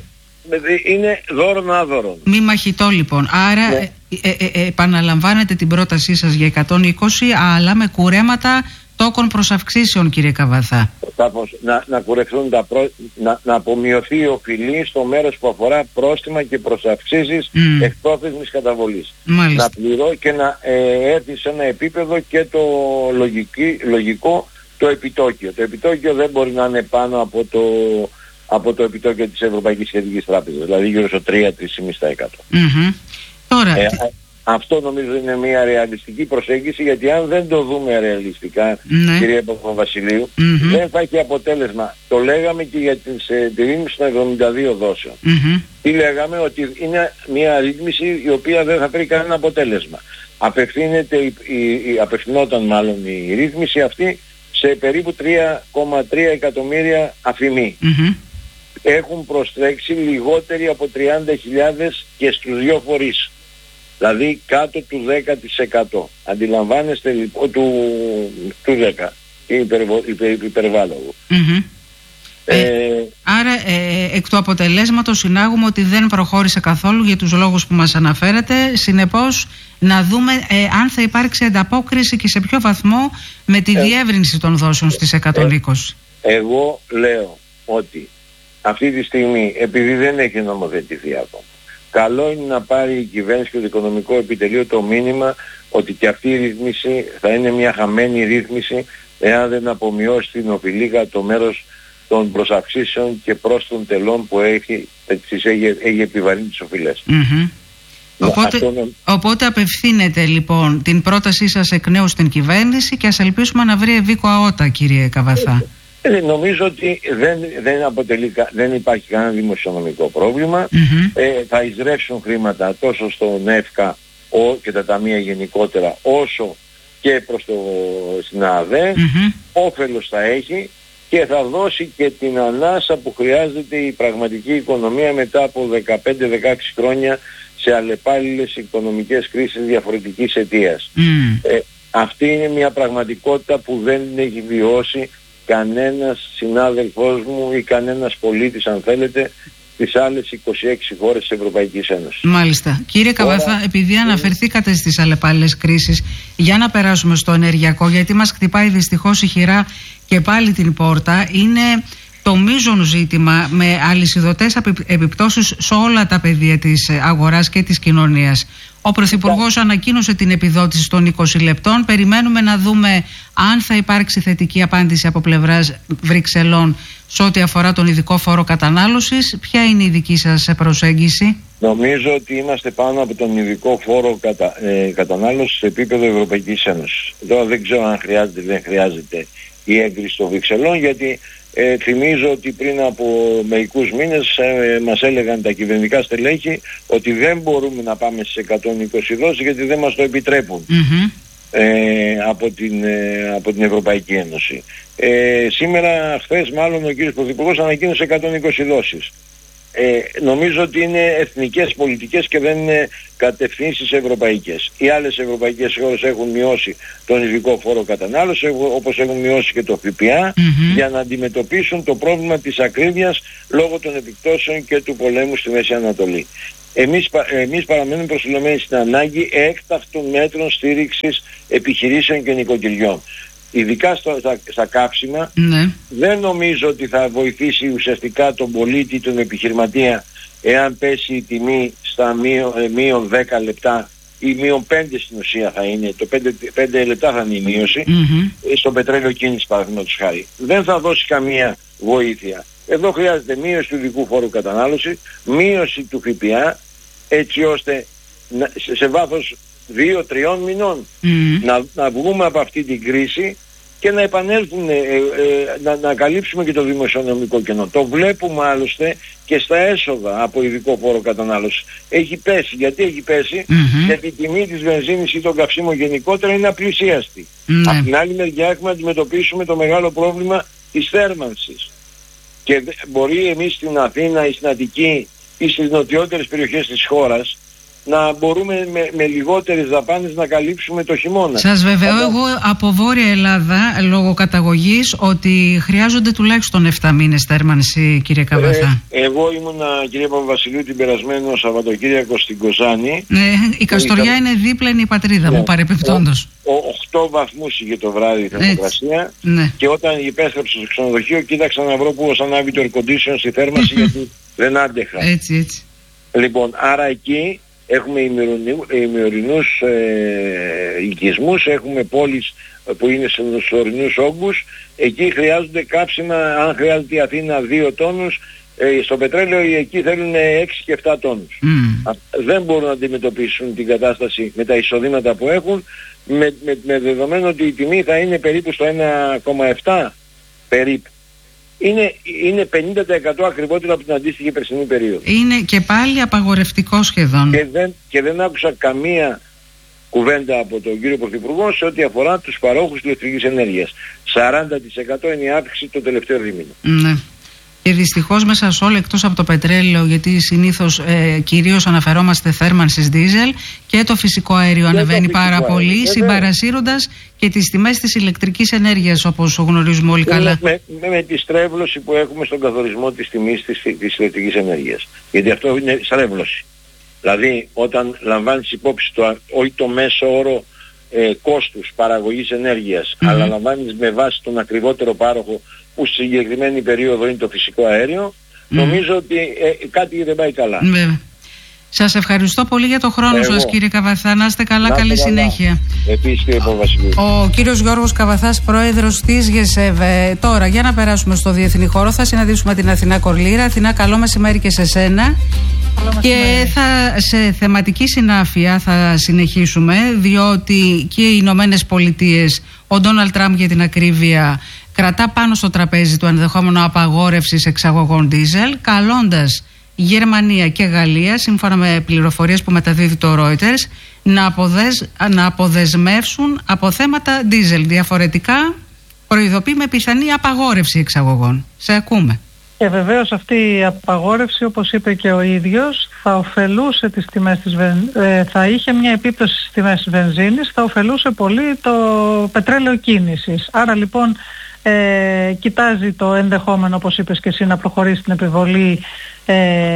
είναι δώρον άδωρον. Μη μαχητό λοιπόν. Άρα ναι. ε, ε, ε, επαναλαμβάνετε την πρότασή σας για εκατόν είκοσι, αλλά με κουρέματα τόκων προσαυξήσεων, κύριε Καβαθά. Να, να κουρευτούν τα προ... να, να απομειωθεί η οφειλή στο μέρος που αφορά πρόστιμα και προσαυξήσεις mm. εκπρόθεσμης καταβολής. Μάλιστα. Να πληρώ και να ε, έρθει σε ένα επίπεδο και το λογική, λογικό το επιτόκιο. Το επιτόκιο δεν μπορεί να είναι πάνω από το, από το επιτόκιο της Ευρωπαϊκής Κεντρικής Τράπεζας, δηλαδή γύρω στο τρία με τρία κόμμα πέντε τοις εκατό. Mm-hmm. Τώρα... Ε, αυτό νομίζω είναι μια ρεαλιστική προσέγγιση, γιατί αν δεν το δούμε ρεαλιστικά, ναι. κυρία Παπαβασιλείου, mm-hmm. δεν θα έχει αποτέλεσμα. Το λέγαμε και για την, τη ρύθμιση των εβδομήντα δύο δόσεων. Mm-hmm. Τι λέγαμε? Ότι είναι μια ρύθμιση η οποία δεν θα φέρει κανένα αποτέλεσμα. Απευθύνεται, η, η, η, απευθυνόταν μάλλον η ρύθμιση αυτή σε περίπου τρία κόμμα τρία εκατομμύρια αφημοί. Mm-hmm. Έχουν προστρέξει λιγότεροι από τριάντα χιλιάδες και στους δύο φορείς. Δηλαδή κάτω του δέκα τοις εκατό. Αντιλαμβάνεστε λοιπόν, του, του δέκα. Υπερβο, υπερ, υπερβάλλογο. Mm-hmm. Ε, ε, άρα ε, εκ του αποτελέσματος συνάγουμε ότι δεν προχώρησε καθόλου για τους λόγους που μας αναφέρατε. Συνεπώς να δούμε ε, αν θα υπάρξει ανταπόκριση και σε ποιο βαθμό με τη ε, διεύρυνση των δόσεων στις εκατόν είκοσι. Ε, εγώ λέω ότι αυτή τη στιγμή, επειδή δεν έχει νομοθετηθεί ακόμα, καλό είναι να πάρει η κυβέρνηση και το Οικονομικό Επιτελείο το μήνυμα ότι και αυτή η ρύθμιση θα είναι μια χαμένη ρύθμιση εάν δεν απομειώσει την οφειλή κατά το μέρος των προσαυξήσεων και προς των τελών που έχει, τις έχει, έχει επιβαρύνει τις οφειλές. Mm-hmm. Οπότε, Αυτό... οπότε απευθύνεται λοιπόν την πρότασή σας εκ νέου στην κυβέρνηση και ας ελπίσουμε να βρει ευήκο αότα, κύριε Καβαθά. Ε, νομίζω ότι δεν, δεν, αποτελεί, δεν υπάρχει κανένα δημοσιονομικό πρόβλημα. Mm-hmm. Ε, θα εισρεύσουν χρήματα τόσο στον ΕΦΚΑ ο, και τα ταμεία γενικότερα, όσο και προς το, στην ΑΔΕ. Mm-hmm. Όφελος θα έχει και θα δώσει και την ανάσα που χρειάζεται η πραγματική οικονομία μετά από δεκαπέντε με δεκαέξι χρόνια σε αλλεπάλληλες οικονομικές κρίσεις διαφορετικής αιτίας. Mm. Ε, αυτή είναι μια πραγματικότητα που δεν έχει βιώσει κανένας συνάδελφός μου ή κανένας πολίτης, αν θέλετε, τις άλλες είκοσι έξι χώρες της Ευρωπαϊκής Ένωσης. Μάλιστα. Κύριε Καβαθά, επειδή αναφερθήκατε στις αλλεπάλληλες κρίσεις, για να περάσουμε στο ενεργειακό, γιατί μας χτυπάει δυστυχώς ηχηρά και πάλι την πόρτα, είναι το μείζον ζήτημα με αλυσιδωτές επιπτώσεις σε όλα τα πεδία της αγοράς και της κοινωνίας. Ο Πρωθυπουργός ανακοίνωσε την επιδότηση των είκοσι λεπτών. Περιμένουμε να δούμε αν θα υπάρξει θετική απάντηση από πλευράς Βρυξελών σε ό,τι αφορά τον ειδικό φόρο κατανάλωσης. Ποια είναι η δική σας προσέγγιση? Νομίζω ότι είμαστε πάνω από τον ειδικό φόρο κατα, ε, κατανάλωσης σε επίπεδο Ευρωπαϊκής Ένωσης. Τώρα δεν ξέρω αν χρειάζεται ή δεν χρειάζεται η έγκριση των Βρυξελών, γιατί Ε, θυμίζω ότι πριν από μερικούς μήνες ε, μας έλεγαν τα κυβερνητικά στελέχη ότι δεν μπορούμε να πάμε στις εκατόν είκοσι δόσεις γιατί δεν μας το επιτρέπουν mm-hmm. ε, από, την, ε, από την Ευρωπαϊκή Ένωση. Ε, σήμερα, χθες μάλλον, ο κύριος Πρωθυπουργός ανακοίνωσε εκατόν είκοσι δόσεις. Ε, νομίζω ότι είναι εθνικές πολιτικές και δεν είναι κατευθύνσεις ευρωπαϊκές. Οι άλλες ευρωπαϊκές χώρες έχουν μειώσει τον ειδικό φόρο κατανάλωση, όπως έχουν μειώσει και το ΦΠΑ, mm-hmm. για να αντιμετωπίσουν το πρόβλημα της ακρίβειας λόγω των επιπτώσεων και του πολέμου στη Μέση Ανατολή. Εμείς, εμείς παραμένουμε προσιλωμένοι στην ανάγκη έκτακτων μέτρων στήριξης επιχειρήσεων και νοικοκυριών. Ειδικά στο, στα, στα κάψιμα, ναι. δεν νομίζω ότι θα βοηθήσει ουσιαστικά τον πολίτη, τον επιχειρηματία, εάν πέσει η τιμή στα μείον, μείον δέκα λεπτά ή μείον πέντε στην ουσία θα είναι, το πέντε λεπτά θα είναι η μείωση, mm-hmm. στο πετρέλαιο κίνηση παραδείγματος χάρη. Δεν θα δώσει καμία βοήθεια. Εδώ χρειάζεται μείωση του ειδικού φόρου κατανάλωση, μείωση του ΦΠΑ, έτσι ώστε να, σε, σε βάθος δύο τριών μηνών mm. να, να βγούμε από αυτή την κρίση και να επανέλθουν, ε, ε, να, να καλύψουμε και το δημοσιονομικό κενό. Το βλέπουμε άλλωστε και στα έσοδα από ειδικό φόρο κατανάλωση. Έχει πέσει. Γιατί έχει πέσει? Mm-hmm. Γιατί η τιμή της βενζίνης ή των καυσίμων γενικότερα είναι απλησίαστη. Mm-hmm. Από την άλλη μεριά έχουμε να αντιμετωπίσουμε το μεγάλο πρόβλημα της θέρμανσης. Και μπορεί εμείς στην Αθήνα ή στην Αττική ή στις νοτιότερες περιοχές της χώρας να μπορούμε με, με λιγότερες δαπάνες να καλύψουμε το χειμώνα. Σας βεβαιώ εγώ από Βόρεια Ελλάδα, λόγω καταγωγής, ότι χρειάζονται τουλάχιστον επτά μήνες θέρμανση, κύριε Καβαθά. Ε, εγώ ήμουνα, κύριε Παπαβασιλείου, την περασμένο Σαββατοκύριακο στην Κοζάνη. Ε, η Καστοριά είχα... είναι δίπλα, είναι η πατρίδα ναι. μου, παρεπιπτόντως. οκτώ βαθμούς είχε το βράδυ η θερμοκρασία ναι. και όταν επέστρεψα στο ξενοδοχείο κοίταξα να βρω που ανάβει το air condition στη θέρμανση γιατί δεν άντεχα. Έτσι, έτσι. Λοιπόν, άρα εκεί έχουμε ημιορεινούς ε, οικισμούς, έχουμε πόλεις που είναι στους ορεινούς όγκους, εκεί χρειάζονται κάψιμα, αν χρειάζεται η Αθήνα δύο τόνους, ε, στο πετρέλαιο εκεί θέλουν έξι και επτά τόνους. Mm. Δεν μπορούν να αντιμετωπίσουν την κατάσταση με τα εισοδήματα που έχουν, με, με, με δεδομένο ότι η τιμή θα είναι περίπου στο ένα κόμμα επτά περίπου. Είναι, είναι πενήντα τοις εκατό ακριβότερο από την αντίστοιχη περσινή περίοδο. Είναι και πάλι απαγορευτικό σχεδόν. Και δεν, και δεν άκουσα καμία κουβέντα από τον κύριο Πρωθυπουργό σε ό,τι αφορά τους παρόχους ηλεκτρικής ενέργειας. σαράντα τοις εκατό είναι η αύξηση το τελευταίο δίμηνο. Ναι. Και δυστυχώς μέσα σε όλα, εκτός από το πετρέλαιο, γιατί συνήθως ε, κυρίως αναφερόμαστε θέρμανσης δίζελ, και το φυσικό αέριο και ανεβαίνει πάρα αέριο. πολύ, συμπαρασύροντας και τις τιμές της ηλεκτρικής ενέργειας, όπως γνωρίζουμε όλοι καλά. Με, με, με τη στρέβλωση που έχουμε στον καθορισμό της τιμής της, της ηλεκτρικής ενέργειας. Γιατί αυτό είναι στρέβλωση. Δηλαδή όταν λαμβάνεις υπόψη το, όχι το μέσο όρο ε, κόστους παραγωγής ενέργειας, mm-hmm. αλλά λαμβάνεις με βάση τον ακριβότερο πάροχο, που στη συγκεκριμένη περίοδο είναι το φυσικό αέριο, mm. νομίζω ότι ε, κάτι δεν πάει καλά. Βέβαια. Σας ευχαριστώ πολύ για το χρόνο Εγώ. σας, κύριε Καβαθά. Να είστε καλά, να καλή καλά. συνέχεια. Επίσης, κύριε Παπαβασιλείου. Ο κύριος Γιώργος Καβαθάς, πρόεδρος της ΓΕΣΕΒ. Τώρα, για να περάσουμε στο διεθνή χώρο, θα συναντήσουμε την Αθηνά Κορλήρα. Αθηνά, καλό μεσημέρι και σε σένα. Και θα, σε θεματική συνάφεια θα συνεχίσουμε, διότι και οι Ηνωμένες Πολιτείες, ο Ντόναλντ Τραμπ για την ακρίβεια, κρατά πάνω στο τραπέζι του ενδεχόμενο απαγόρευσης εξαγωγών ντίζελ, καλώντας Γερμανία και Γαλλία, σύμφωνα με πληροφορίες που μεταδίδει το Reuters, να, αποδεσ... να αποδεσμεύσουν από θέματα ντίζελ. Διαφορετικά προειδοποιεί με πιθανή απαγόρευση εξαγωγών. Σε ακούμε. Και βεβαίως αυτή η απαγόρευση, όπως είπε και ο ίδιος, θα ωφελούσε τις τιμές της βεν... ε, θα είχε μια επίπτωση στις τιμές της βενζίνης, θα ωφελούσε πολύ το πετρέλαιο κίνησης. Άρα λοιπόν ε, κοιτάζει το ενδεχόμενο, όπως είπες και εσύ, να προχωρήσει την επιβολή ε,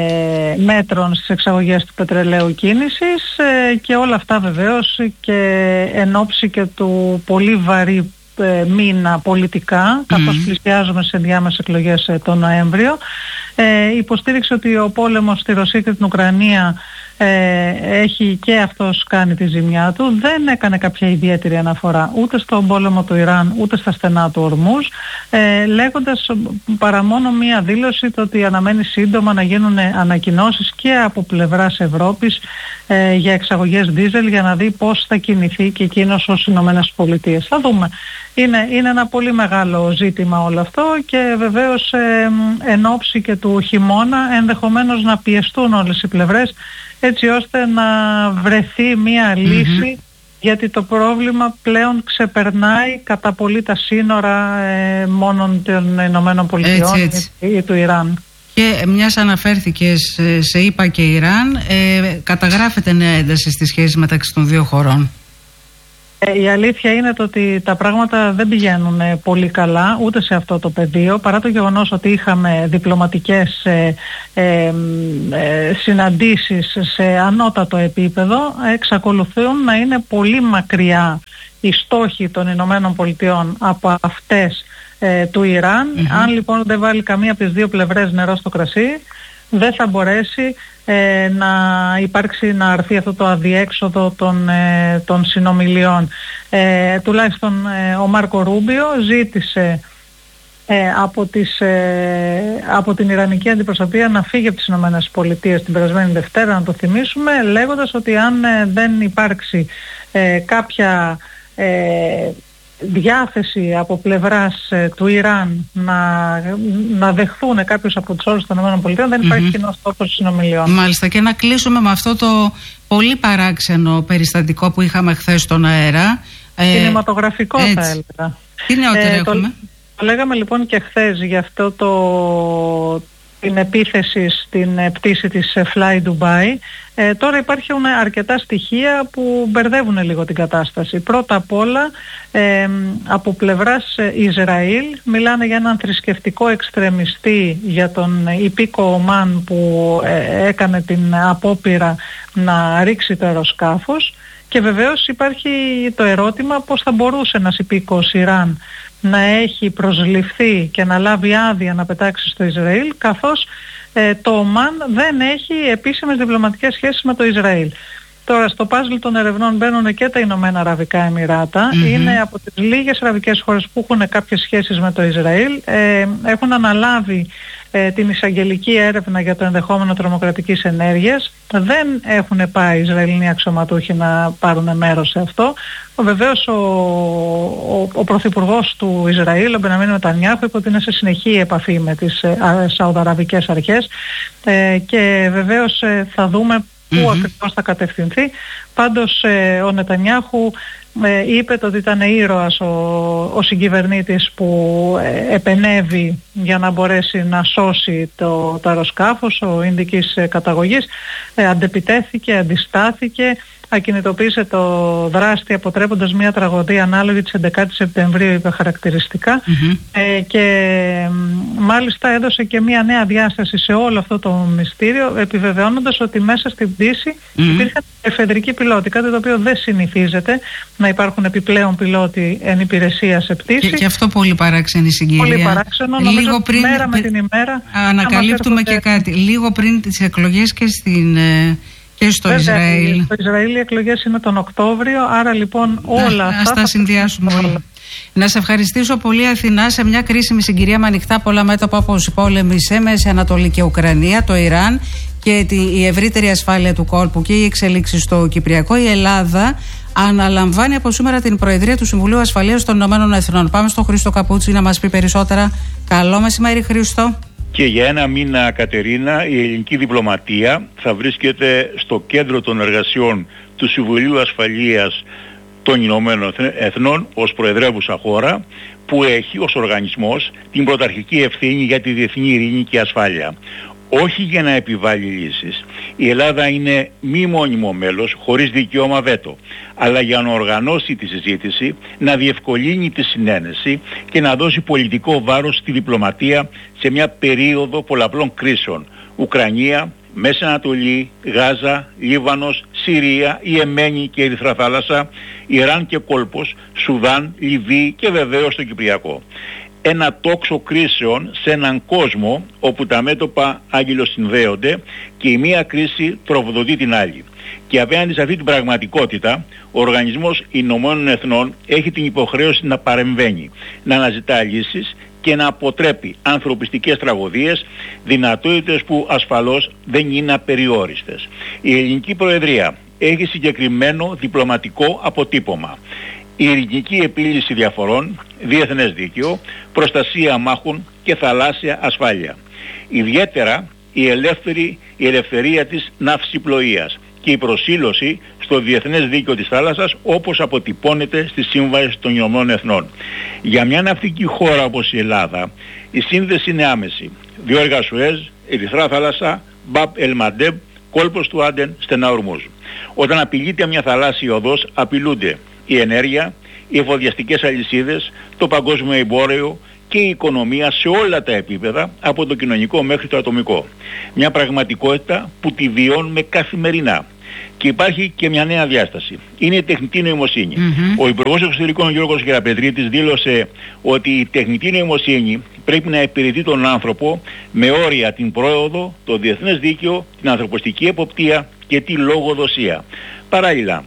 μέτρων στις εξαγωγές του πετρελαίου κίνησης ε, και όλα αυτά βεβαίως και εν ώψη και του πολύ βαρύ μήνα πολιτικά, καθώς mm. πλησιάζουμε σε ενδιάμεσες εκλογές τον Νοέμβριο. Ε, υποστήριξε ότι ο πόλεμος στη Ρωσία και την Ουκρανία ε, έχει και αυτός κάνει τη ζημιά του. Δεν έκανε κάποια ιδιαίτερη αναφορά ούτε στον πόλεμο του Ιράν ούτε στα στενά του Ορμούζ, ε, λέγοντας παρά μόνο μία δήλωση το ότι αναμένει σύντομα να γίνουν ανακοινώσεις και από πλευράς Ευρώπης ε, για εξαγωγές ντίζελ, για να δει πώς θα κινηθεί και εκείνος ως Ηνωμένες Πολιτείες. Θα δούμε. Είναι, είναι ένα πολύ μεγάλο ζήτημα όλο αυτό και βεβαίως ε, εν ώψη και του χειμώνα ενδεχομένως να πιεστούν όλες οι πλευρές έτσι ώστε να βρεθεί μία mm-hmm. λύση, γιατί το πρόβλημα πλέον ξεπερνάει κατά πολύ τα σύνορα ε, μόνον των Ηνωμένων Πολιτειών ή του Ιράν. Και μιας αναφέρθηκες σε ΗΠΑ και Ιράν, ε, καταγράφεται νέα ένταση στη σχέση μεταξύ των δύο χωρών. Ε, η αλήθεια είναι το ότι τα πράγματα δεν πηγαίνουν πολύ καλά ούτε σε αυτό το πεδίο, παρά το γεγονός ότι είχαμε διπλωματικές ε, ε, ε, συναντήσεις σε ανώτατο επίπεδο, εξακολουθούν να είναι πολύ μακριά οι στόχοι των Ηνωμένων Πολιτειών από αυτές ε, του Ιράν. Mm-hmm. Αν λοιπόν δεν βάλει καμία από τις δύο πλευρές νερό στο κρασί, δεν θα μπορέσει ε, να υπάρξει, να αρθεί αυτό το αδιέξοδο των, ε, των συνομιλιών. Ε, τουλάχιστον ε, ο Μάρκο Ρούμπιο ζήτησε ε, από, τις, ε, από την Ιρανική αντιπροσωπεία να φύγει από τις Ηνωμένες Πολιτείες την περασμένη Δευτέρα, να το θυμίσουμε, λέγοντας ότι αν ε, δεν υπάρξει ε, κάποια ε, διάθεση από πλευράς ε, του Ιράν να, να δεχθούν κάποιους από τους όρους των ΗΠΑ, δεν υπάρχει mm-hmm. κοινός τόπος συνομιλιών. Μάλιστα, και να κλείσουμε με αυτό το πολύ παράξενο περιστατικό που είχαμε χθες στον αέρα. Κινηματογραφικό ε, θα έλεγα. Τι νεότερα ε, έχουμε? Το, το λέγαμε λοιπόν και χθες για αυτό το... την επίθεση στην πτήση της Fly Dubai. Ε, τώρα υπάρχουν αρκετά στοιχεία που μπερδεύουν λίγο την κατάσταση. Πρώτα απ' όλα ε, από πλευράς Ισραήλ μιλάνε για έναν θρησκευτικό εξτρεμιστή, για τον υπήκο Ομάν που ε, έκανε την απόπειρα να ρίξει το αεροσκάφος, και βεβαίως υπάρχει το ερώτημα πώς θα μπορούσε ένας υπήκος Ιράν να έχει προσληφθεί και να λάβει άδεια να πετάξει στο Ισραήλ, καθώς ε, το Ομάν δεν έχει επίσημες διπλωματικές σχέσεις με το Ισραήλ. Τώρα στο πάζλ των ερευνών μπαίνουν και τα Ηνωμένα Αραβικά Εμιράτα. Mm-hmm. Είναι από τις λίγες αραβικές χώρες που έχουν κάποιες σχέσεις με το Ισραήλ. Ε, έχουν αναλάβει ε, την εισαγγελική έρευνα για το ενδεχόμενο τρομοκρατικής ενέργειας. Δεν έχουν πάει οι Ισραηλινοί αξιωματούχοι να πάρουν μέρος σε αυτό. Βεβαίως ο, ο, ο πρωθυπουργός του Ισραήλ, ο Μπενιαμίν Νετανιάχου, είπε ότι είναι σε συνεχή επαφή με τις ε, σαουδαραβικές αρχές ε, και βεβαίως ε, θα δούμε πού mm-hmm. ακριβώς θα κατευθυνθεί. Πάντως ε, ο Νετανιάχου ε, είπε ότι ήταν ήρωας ο, ο συγκυβερνήτης που ε, επενέβη για να μπορέσει να σώσει το, το αεροσκάφος, ο Ινδικής ε, καταγωγής. Ε, αντεπιτέθηκε, αντιστάθηκε, ακινητοποίησε το δράστη αποτρέποντας μια τραγωδία ανάλογη της έντεκα Σεπτεμβρίου, είπε χαρακτηριστικά, mm-hmm. ε, και μάλιστα έδωσε και μια νέα διάσταση σε όλο αυτό το μυστήριο, επιβεβαιώνοντας ότι μέσα στην πτήση mm-hmm. υπήρχαν εφεδρικοί πιλότοι, κάτι το οποίο δεν συνηθίζεται να υπάρχουν επιπλέον πιλότοι εν υπηρεσία σε πτήση. Και, και αυτό πολύ παράξενη συγκυρία. Πολύ παράξενο. Λίγο νομίζω πριν, μέρα με την ημέρα ανακαλύπτουμε και κάτι. Λίγο πριν τις εκλογές και στην... Και στο Βέβαια, Ισραήλ. Στο Ισραήλ οι εκλογές είναι τον Οκτώβριο, άρα λοιπόν όλα να, αυτά. Ας τα συνδυάσουμε όλα. Να σε ευχαριστήσω πολύ, Αθηνά, σε μια κρίσιμη συγκυρία με ανοιχτά πολλά μέτωπα, όπως οι πόλεμοι σε Μέση Ανατολή και Ουκρανία, το Ιράν και τη, η ευρύτερη ασφάλεια του κόλπου και οι εξελίξεις στο Κυπριακό. Η Ελλάδα αναλαμβάνει από σήμερα την Προεδρία του Συμβουλίου Ασφαλείας των Ηνωμένων Εθνών. Πάμε στον Χρήστο Καπούτσι να μας πει περισσότερα. Καλό μεσημέρι, Χρήστο. Και για ένα μήνα, Κατερίνα, η ελληνική διπλωματία θα βρίσκεται στο κέντρο των εργασιών του Συμβουλίου Ασφαλείας των Ηνωμένων Εθνών ως προεδρεύουσα χώρα, που έχει ως οργανισμός την πρωταρχική ευθύνη για τη διεθνή ειρήνη και ασφάλεια. Όχι για να επιβάλλει λύσεις. Η Ελλάδα είναι μη μόνιμο μέλος, χωρίς δικαίωμα βέτο, αλλά για να οργανώσει τη συζήτηση, να διευκολύνει τη συνένεση και να δώσει πολιτικό βάρος στη διπλωματία σε μια περίοδο πολλαπλών κρίσεων. Ουκρανία, Μέση Ανατολή, Γάζα, Λίβανος, Συρία, Ιεμένη και Ερυθρά Θάλασσα, Ιράν και κόλπος, Σουδάν, Λιβύη και βεβαίως το Κυπριακό. Ένα τόξο κρίσεων σε έναν κόσμο όπου τα μέτωπα αγγελοσυνδέονται και η μία κρίση τροφοδοτεί την άλλη. Και απέναντι σε αυτή την πραγματικότητα, ο Οργανισμός Ηνωμένων Εθνών έχει την υποχρέωση να παρεμβαίνει, να αναζητά λύσεις και να αποτρέπει ανθρωπιστικές τραγωδίες, δυνατότητες που ασφαλώς δεν είναι απεριόριστες. Η ελληνική Προεδρία έχει συγκεκριμένο διπλωματικό αποτύπωμα. Η ειρηνική επίλυση διαφορών, διεθνές δίκαιο, προστασία μάχων και θαλάσσια ασφάλεια. Ιδιαίτερα η, ελεύθερη, η ελευθερία της ναυσιπλοείας και η προσήλωση στο διεθνές δίκαιο της θάλασσας, όπως αποτυπώνεται στη Σύμβαση των Ηνωμένων Εθνών. Για μια ναυτική χώρα όπως η Ελλάδα, η σύνδεση είναι άμεση. Δύο έργα Σουέζ, Ερυθρά Θάλασσα, Μπαπ Ελμαντέμπ, κόλπος του Άντεν, στενά Ορμούζ. Όταν απειλείται μια θαλάσσια οδός, απειλούνται η ενέργεια, οι εφοδιαστικές αλυσίδες, το παγκόσμιο εμπόριο και η οικονομία σε όλα τα επίπεδα, από το κοινωνικό μέχρι το ατομικό. Μια πραγματικότητα που τη βιώνουμε καθημερινά. Και υπάρχει και μια νέα διάσταση. Είναι η τεχνητή νοημοσύνη. Mm-hmm. Ο Υπουργός Εξωτερικών Γιώργος Γεραπετρίτης δήλωσε ότι η τεχνητή νοημοσύνη πρέπει να υπηρετεί τον άνθρωπο με όρια την πρόοδο, το διεθνές δίκαιο, την ανθρωποστική εποπτεία και τη λογοδοσία. Παράλληλα,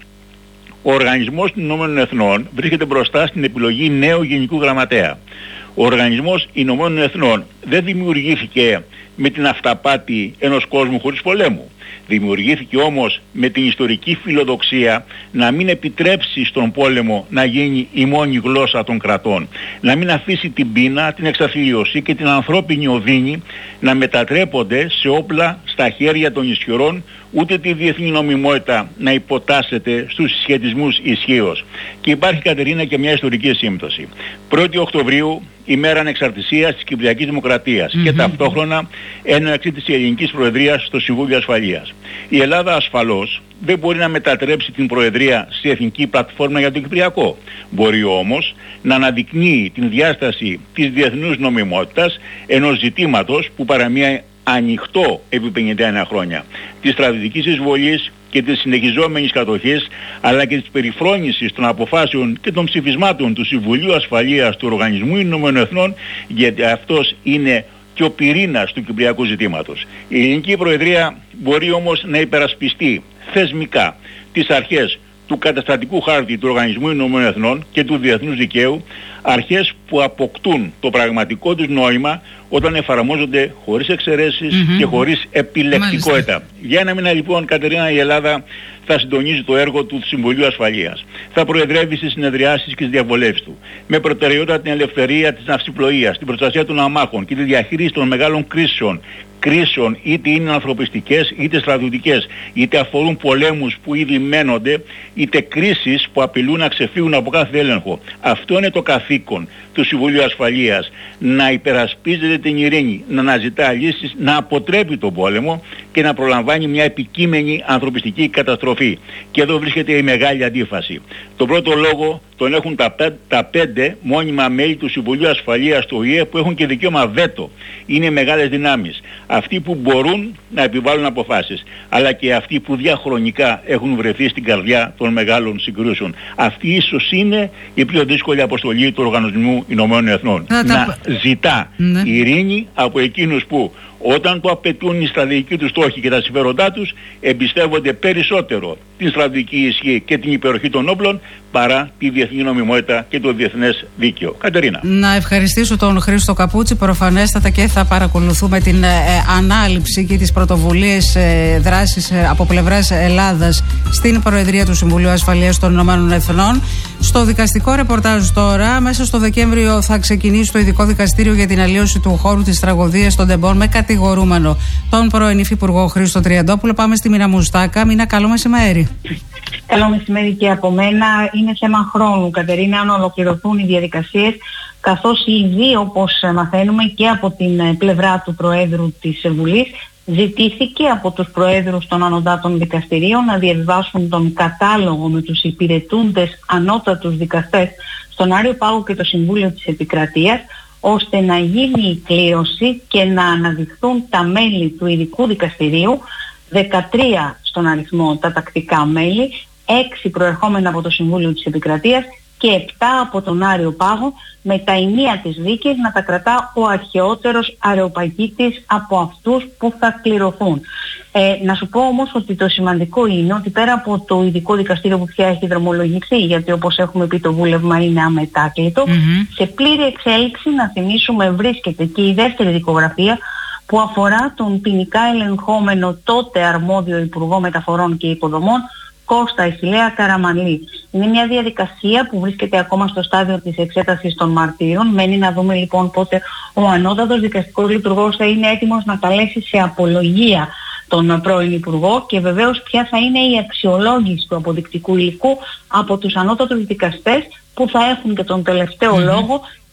ο Οργανισμός των Ηνωμένων Εθνών βρίσκεται μπροστά στην επιλογή νέου Γενικού Γραμματέα. Ο Οργανισμός Ηνωμένων Εθνών δεν δημιουργήθηκε με την αυταπάτη ενός κόσμου χωρίς πολέμου. Δημιουργήθηκε όμως με την ιστορική φιλοδοξία να μην επιτρέψει στον πόλεμο να γίνει η μόνη γλώσσα των κρατών. Να μην αφήσει την πείνα, την εξαθλίωση και την ανθρώπινη οδύνη να μετατρέπονται σε όπλα στα χέρια των ισχυρών, ούτε τη διεθνή νομιμότητα να υποτάσσεται στους συσχετισμούς ισχύως. Και υπάρχει, Κατερίνα, και μια ιστορική σύμπτωση. πρώτη Οκτωβρίου, ημέρα ανεξαρτησίας της Κυπριακής Δημοκρατίας mm-hmm. και ταυτόχρονα έναρξη της ελληνικής προεδρίας στο Συμβούλιο Ασφαλείας. Η Ελλάδα ασφαλώς δεν μπορεί να μετατρέψει την προεδρία σε εθνική πλατφόρμα για το Κυπριακό. Μπορεί όμως να αναδεικνύει την διάσταση της διεθνούς νομιμότητας ενός ζητήματος που παραμείνει ανοιχτό επί πενήντα ένα χρόνια. Της στρατιωτικής εισβολής και της συνεχιζόμενης κατοχής, αλλά και της περιφρόνησης των αποφάσεων και των ψηφισμάτων του Συμβουλίου Ασφαλείας του Οργανισμού Ηνωμένων Εθνών, γιατί αυτός είναι και ο πυρήνας του κυπριακού ζητήματος. Η ελληνική προεδρία μπορεί όμως να υπερασπιστεί θεσμικά τις αρχές του καταστατικού χάρτη του Οργανισμού Ηνωμένων Εθνών και του διεθνούς δικαίου, αρχές που αποκτούν το πραγματικό τους νόημα όταν εφαρμόζονται χωρίς εξαιρέσεις mm-hmm. και χωρίς επιλεκτικότητα. Μάλιστα. Για ένα μήνα λοιπόν, Κατερίνα, η Ελλάδα θα συντονίζει το έργο του Συμβουλίου Ασφαλείας. Θα προεδρεύει στις συνεδριάσεις και στις διαβολεύσεις του. Με προτεραιότητα την ελευθερία της ναυσιπλοείας, την προστασία των αμάχων και τη διαχείριση των μεγάλων κρίσεων. Κρίσεων είτε είναι ανθρωπιστικές είτε στρατιωτικές, είτε αφορούν πολέμους που ήδη μένονται, είτε κρίσεις που απειλούν να ξεφύγουν από κάθε έλεγχο. Αυτό είναι το καθήκον του Συμβουλίου Ασφαλείας, να υπερασπίζεται την ειρήνη, να αναζητά λύσεις, να αποτρέπει τον πόλεμο και να προλαμβάνει μια επικείμενη ανθρωπιστική καταστροφή. Και εδώ βρίσκεται η μεγάλη αντίφαση. Τον πρώτο λόγο τον έχουν τα, πέ, τα πέντε μόνιμα μέλη του Συμβουλίου Ασφαλείας του Ο Η Ε που έχουν και δικαίωμα βέτο. Είναι μεγάλες δυνάμεις. Αυτοί που μπορούν να επιβάλλουν αποφάσεις, αλλά και αυτοί που διαχρονικά έχουν βρεθεί στην καρδιά των μεγάλων συγκρούσεων. Αυτή ίσως είναι η πιο δύσκολη αποστολή του Οργανισμού Ηνωμένων Εθνών. Να, να ζητά ναι. ειρήνη από εκείνους που όταν το απαιτούν οι στρατηγικοί τους στόχοι και τα συμφέροντά τους, εμπιστεύονται περισσότερο την στρατηγική ισχύ και την υπεροχή των όπλων παρά τη διεθνή νομιμότητα και το διεθνές δίκαιο. Κατερίνα. Να ευχαριστήσω τον Χρήστο Καπούτσι, προφανέστατα, και θα παρακολουθούμε την ε, ανάληψη και τις πρωτοβουλίες ε, δράσης ε, από πλευράς Ελλάδας στην Προεδρία του Συμβουλίου Ασφαλείας των Ηνωμένων Εθνών. Στο δικαστικό ρεπορτάζ τώρα, μέσα στο Δεκέμβριο θα ξεκινήσει το ειδικό δικαστήριο για την αλλίωση του χώρου της τραγωδίας των Ντεμπών με κατηγορούμενο τον πρώην Υφυπουργό Χρήστο Τριαντόπουλο. Πάμε στη Μίνα Μουστάκα. Μίνα, καλό μεσημέρι. Καλό μεσημέρι και από μένα. Είναι θέμα χρόνου, Κατερίνα, αν ολοκληρωθούν οι διαδικασίες, καθώς ήδη, όπως μαθαίνουμε και από την πλευρά του Προέδρου της Βουλής, ζητήθηκε από τους Προέδρους των ανωτάτων δικαστηρίων να διαβιβάσουν τον κατάλογο με τους υπηρετούντες ανώτατους δικαστές στον Άριο Πάγο και το Συμβούλιο της Επικρατείας, ώστε να γίνει η κλήρωση και να αναδειχθούν τα μέλη του ειδικού δικαστηρίου, δεκατρία στον αριθμό τα τακτικά μέλη, έξι προερχόμενα από το Συμβούλιο της Επικρατείας και επτά από τον Άριο Πάγο, με τα ενία της δίκης να τα κρατά ο αρχαιότερος αρεοπαγίτης από αυτούς που θα κληρωθούν. Ε, να σου πω όμως ότι το σημαντικό είναι ότι πέρα από το ειδικό δικαστήριο που πια έχει δρομολογηθεί, γιατί όπως έχουμε πει το βούλευμα είναι αμετάκλητο, mm-hmm. σε πλήρη εξέλιξη, να θυμίσουμε, βρίσκεται και η δεύτερη δικογραφία που αφορά τον ποινικά ελεγχόμενο τότε αρμόδιο Υπουργό Μεταφορών και Υποδομών, Κώστα Αχιλλέα Καραμανλή. Είναι μια διαδικασία που βρίσκεται ακόμα στο στάδιο της εξέτασης των μαρτύρων. Μένει να δούμε λοιπόν πότε ο ανώτατος δικαστικός λειτουργός θα είναι έτοιμος να καλέσει σε απολογία τον πρώην Υπουργό και βεβαίως ποια θα είναι η αξιολόγηση του αποδεικτικού υλικού από τους ανώτατους δικαστές που θα έχουν και τον τελευταίο mm-hmm. λόγο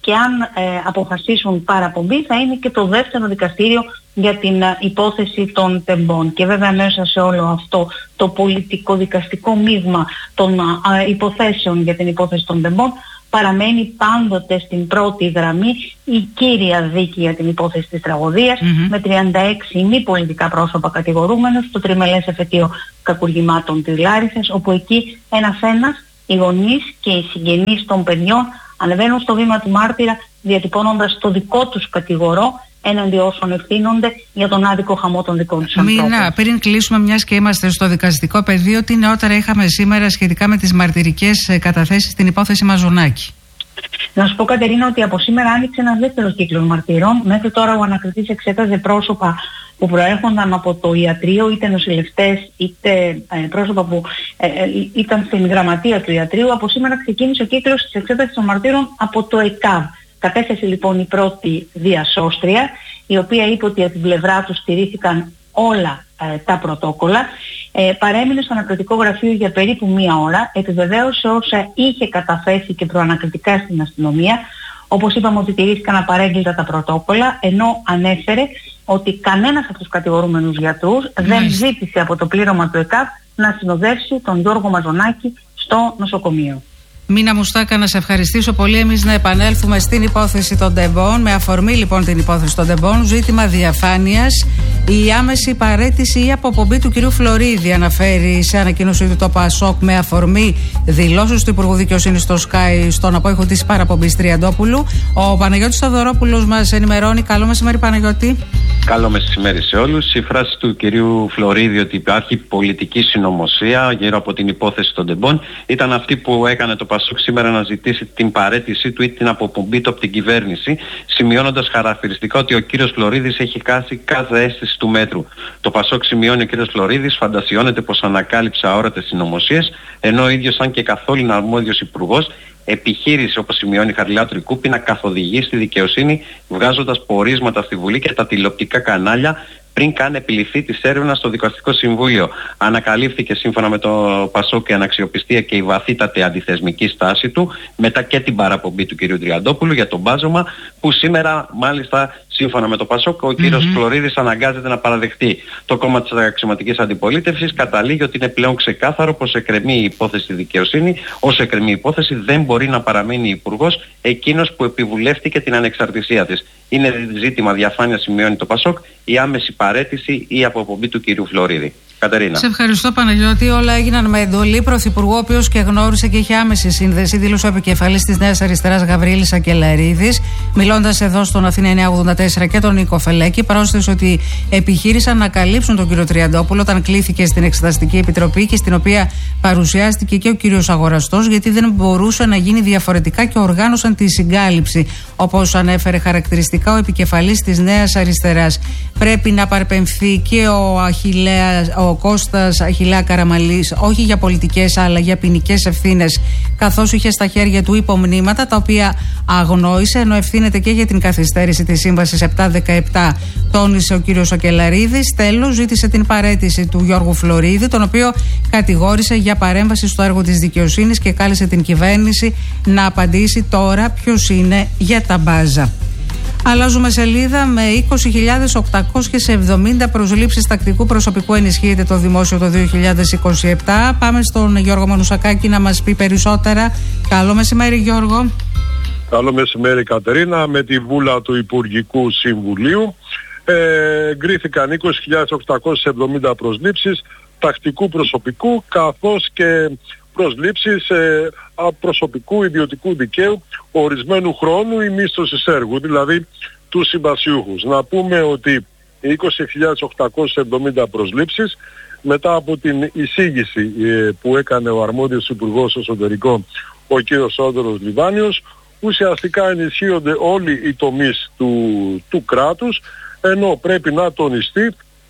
και αν ε, αποφασίσουν παραπομπή θα είναι και το δεύτερο δικαστήριο για την ε, υπόθεση των τεμπών. Και βέβαια μέσα σε όλο αυτό το πολιτικό-δικαστικό μείγμα των ε, υποθέσεων για την υπόθεση των τεμπών παραμένει πάντοτε στην πρώτη γραμμή η κύρια δίκη για την υπόθεση της τραγωδίας, mm-hmm. με τριάντα έξι μη πολιτικά πρόσωπα κατηγορούμενους στο τριμελές εφετείο κακουργημάτων της Λάρισσας, όπου εκεί ένας-ένας οι γονείς και οι συγγενείς των παιδιών ανεβαίνουν στο βήμα του μάρτυρα διατυπώνοντας το δικό τους κατηγορό έναντι όσων ευθύνονται για τον άδικο χαμό των δικών τους ανθρώπων. Μίνα, πριν κλείσουμε, μιας και είμαστε στο δικαστικό πεδίο, τι νεότερα είχαμε σήμερα σχετικά με τις μαρτυρικές καταθέσεις στην υπόθεση Μαζονάκη? Να σου πω, Κατερίνα, ότι από σήμερα άνοιξε ένας δεύτερος κύκλος μαρτύρων. Μέχρι τώρα ο ανακριτής εξέταζε πρόσωπα που προέρχονταν από το ιατρείο, είτε νοσηλευτές, είτε ε, πρόσωπα που ε, ε, ήταν στην γραμματεία του ιατρείου. Από σήμερα ξεκίνησε ο κύκλος της εξέτασης των μαρτύρων από το ΕΚΑΒ. Κατέθεσε λοιπόν η πρώτη διασώστρια, η οποία είπε ότι από την πλευρά του στηρίχθηκαν όλα ε, τα πρωτόκολλα. Ε, παρέμεινε στο ανακριτικό γραφείο για περίπου μία ώρα, επιβεβαίωσε όσα είχε καταθέσει και προανακριτικά στην αστυνομία. Όπως είπαμε, ότι τηρήθηκαν απαρέγκλητα τα πρωτόκολλα, ενώ ανέφερε ότι κανένας από τους κατηγορούμενους γιατρούς mm. δεν ζήτησε από το πλήρωμα του ΕΚΑΒ να συνοδεύσει τον Γιώργο Μαζονάκη στο νοσοκομείο. Μίνα Μουστάκα, να σε ευχαριστήσω πολύ. Εμείς να επανέλθουμε στην υπόθεση των τεμπών. Με αφορμή λοιπόν την υπόθεση των τεμπών, ζήτημα διαφάνειας, η άμεση παραίτηση ή αποπομπή του κυρίου Φλωρίδη, αναφέρει σε ανακοίνωσή του το ΠΑΣΟΚ με αφορμή δηλώσεις του Υπουργού Δικαιοσύνης στο Sky στον απόϊχο της παραπομπής Τριαντόπουλου. Ο Παναγιώτης Θοδωρόπουλος μας ενημερώνει. Καλό μεσημέρι, Παναγιώτη. Καλό μεσημέρι σε όλους. Η φράση του κυρίου Φλωρίδη ότι υπάρχει πολιτική συνωμοσία γύρω από την υπόθεση των τεμπών ήταν αυτή που έκανε το ΠΑΣΟΚ σήμερα να ζητήσει την παραίτησή του ή την αποπομπή του από την κυβέρνηση, σημειώνοντας χαρακτηριστικά ότι ο κύριος Φλωρίδης έχει χάσει κάθε αίσθηση του μέτρου. Το ΠΑΣΟΚ σημειώνει ο κύριος Φλωρίδης φαντασιώνεται πως ανακάλυψε αόρατες συνωμοσίες, ενώ ο ίδιος, σαν και καθόλου αρμόδιος υπουργός, επιχείρησε, όπως σημειώνει η Χαριλάτου Κούπη, να καθοδηγεί στη δικαιοσύνη, βγάζοντας πορίσματα στη Βουλή και τα τηλεοπτικά κανάλια πριν καν επιληφθεί της έρευνας στο Δικαστικό Συμβούλιο. Ανακαλύφθηκε σύμφωνα με το ΠΑΣΟΚ η αναξιοπιστία και η βαθύτατη αντιθεσμική στάση του, μετά και την παραπομπή του κ. Τριαντόπουλου για το μπάζωμα, που σήμερα μάλιστα σύμφωνα με το ΠΑΣΟΚ ο κ. Mm-hmm. Φλωρίδης αναγκάζεται να παραδεχτεί. Το κόμμα της αξιωματικής αντιπολίτευσης καταλήγει ότι είναι πλέον ξεκάθαρο πως εκκρεμεί η υπόθεση στη δικαιοσύνη. Όσο εκκρεμεί η υπόθεση δεν μπορεί να παραμείνει υπουργός εκείνος που επιβουλεύτηκε την ανεξαρτησία της. Είναι ζήτημα διαφάνεια, σημειώνει το ΠΑΣΟΚ, η άμεση παραίτηση ή αποπομπή του κυρίου Φλωρίδη. Κατερίνα. Σε ευχαριστώ, Παναγιώτη. Όλα έγιναν με εντολή πρωθυπουργού, ο οποίος και γνώρισε και είχε άμεση σύνδεση, δήλωσε ο επικεφαλής της Νέας Αριστεράς Γαβρίλης Ακελαρίδης, μιλώντας εδώ στον Αθήνα εννιακόσια ογδόντα τέσσερα και τον Νίκο Φελέκη. Πρόσθεσε ότι επιχείρησαν να καλύψουν τον κύριο Τριαντόπουλο όταν κλήθηκε στην Εξεταστική Επιτροπή και στην οποία παρουσιάστηκε και ο κύριος Αγοραστός, γιατί δεν μπορούσε να γίνει διαφορετικά και οργάνωσαν τη συγκάλυψη, όπως ανέφερε χαρακτηριστικά ο επικεφαλής της Νέας Αριστεράς. Πρέπει να παρπεμφθεί και ο Αχιλλέας, ο Κώστας Αχιλλέα Καραμαλής, όχι για πολιτικές αλλά για ποινικές ευθύνες, καθώς είχε στα χέρια του υπομνήματα τα οποία αγνόησε, ενώ ευθύνεται και για την καθυστέρηση της Σύμβασης επτακόσια δεκαεπτά, τόνισε ο κύριος Ακελαρίδης. Τέλος, ζήτησε την παραίτηση του Γιώργου Φλωρίδη, τον οποίο κατηγόρησε για παρέμβαση στο έργο της δικαιοσύνης και κάλεσε την κυβέρνηση να απαντήσει τώρα ποιος είναι για τα μπάζα. Αλλάζουμε σελίδα. Με είκοσι χιλιάδες οκτακόσιες εβδομήντα προσλήψεις τακτικού προσωπικού ενισχύεται το δημόσιο το δύο χιλιάδες είκοσι επτά. Πάμε στον Γιώργο Μανουσακάκη να μας πει περισσότερα. Καλό μεσημέρι, Γιώργο. Καλό μεσημέρι, Κατερίνα. Με τη βούλα του Υπουργικού Συμβουλίου ε, εγκρίθηκαν είκοσι χιλιάδες οκτακόσιες εβδομήντα προσλήψεις τακτικού προσωπικού, καθώς και προσλήψεις ε, προσωπικού ιδιωτικού δικαίου ορισμένου χρόνου ή μίσθωσης έργου, δηλαδή τους συμβασιούχους. Να πούμε ότι οι είκοσι χιλιάδες οκτακόσιες εβδομήντα προσλήψεις, μετά από την εισήγηση ε, που έκανε ο αρμόδιος Υπουργός Εσωτερικών, ο κ. Σόδωρος Λιβάνιος, ουσιαστικά ενισχύονται όλοι οι τομείς του, του κράτους, ενώ πρέπει να τονιστεί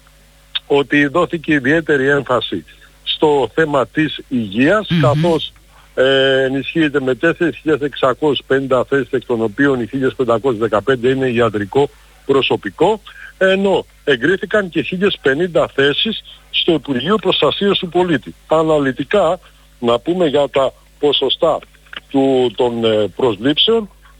ότι δόθηκε ιδιαίτερη έμφαση στο θέμα της υγείας, mm-hmm. καθώς ε, ενισχύεται με τέσσερις χιλιάδες εξακόσιες πενήντα θέσεις, εκ των οποίων οι χίλιες πεντακόσιες δεκαπέντε είναι ιατρικό προσωπικό, ενώ εγκρίθηκαν και χίλιες πενήντα θέσεις στο Υπουργείο Προστασίας του Πολίτη. Αναλυτικά, να πούμε για τα ποσοστά του, των ε, προσλήψεων,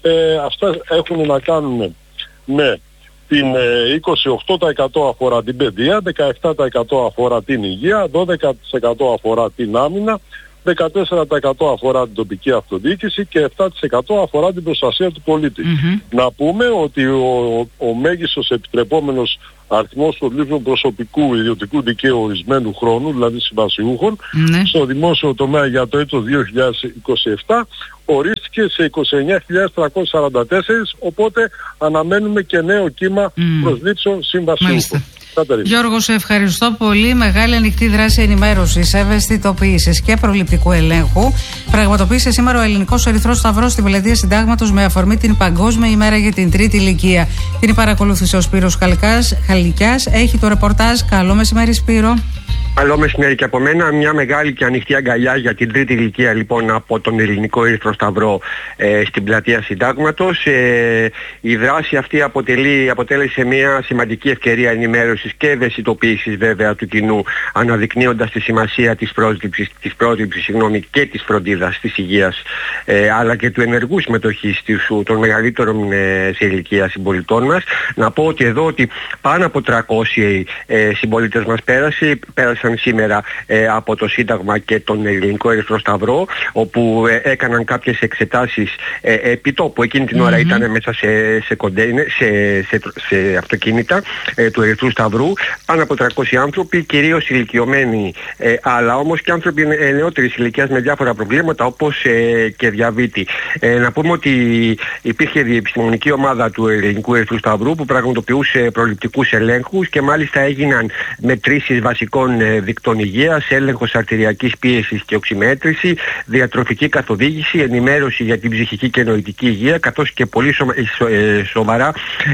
Ε, αυτά έχουν να κάνουν με την ε, είκοσι οκτώ τοις εκατό αφορά την παιδεία, δεκαεπτά τοις εκατό αφορά την υγεία, δώδεκα τοις εκατό αφορά την άμυνα, δεκατέσσερα τοις εκατό αφορά την τοπική αυτοδιοίκηση και επτά τοις εκατό αφορά την προστασία του πολίτη. Mm-hmm. Να πούμε ότι ο, ο μέγιστος επιτρεπόμενος αριθμός του λήψεων προσωπικού ιδιωτικού δικαίου ορισμένου χρόνου, δηλαδή συμβασιούχων, mm-hmm. στο δημόσιο τομέα για το έτος δύο χιλιάδες είκοσι επτά ορίστηκε σε είκοσι εννέα χιλιάδες τριακόσιες σαράντα τέσσερα, οπότε αναμένουμε και νέο κύμα mm. προσλήψεων συμβασιούχων. Γιώργο, σε ευχαριστώ πολύ. Μεγάλη ανοιχτή δράση ενημέρωσης, ευαισθητοποίησης και προληπτικού ελέγχου πραγματοποίησε σήμερα ο Ελληνικός Ερυθρός Σταυρός στην Πλατεία Συντάγματος με αφορμή την Παγκόσμια ημέρα για την τρίτη ηλικία. Την παρακολούθησε ο Σπύρος Χαλικιάς. Έχει το ρεπορτάζ. Καλό μεσημέρι, Σπύρο. Καλό μεσημέρι και από μένα. Μια μεγάλη και ανοιχτή αγκαλιά για την τρίτη ηλικία λοιπόν από τον Ελληνικό Ερυθρό Σταυρό ε, στην Πλατεία Συντάγματος. Ε, η δράση αυτή αποτελεί, αποτέλεσε μια σημαντική ευκαιρία ενημέρωσης και ευαισθητοποίησης βέβαια του κοινού, αναδεικνύοντας τη σημασία της πρόσληψης, της πρόσληψης συγγνώμη, και της φροντίδας της υγείας, ε, αλλά και του ενεργού συμμετοχής των μεγαλύτερων ε, σε ηλικία συμπολιτών μας. Να πω ότι εδώ ότι πάνω από τριακόσιοι ε, συμπολίτες μας πέρασε, πέρασαν σήμερα ε, από το Σύνταγμα και τον Ελληνικό Ερυθρό Σταυρό, όπου ε, έκαναν κάποιες εξετάσεις ε, επί τόπου. Εκείνη την ώρα mm-hmm. ήταν μέσα σε, σε, κοντέινε, σε, σε, σε αυτοκίνητα ε, του Ερυθρού Σταυρού. Πάνω από τριακόσιοι άνθρωποι, κυρίως ηλικιωμένοι, ε, αλλά όμως και άνθρωποι ε, νεότερης ηλικίας με διάφορα προβλήματα όπως ε, και διαβήτη. Ε, να πούμε ότι υπήρχε διεπιστημονική ομάδα του Ελληνικού Ερυθρού Σταυρού που πραγματοποιούσε προληπτικούς ελέγχους και μάλιστα έγιναν μετρήσεις βασικών ε, δικτών υγείας, έλεγχος αρτηριακής πίεσης και οξυμέτρηση, διατροφική καθοδήγηση, ενημέρωση για την ψυχική και νοητική υγεία, καθώς και πολύ σωμα, ε, σοβαρά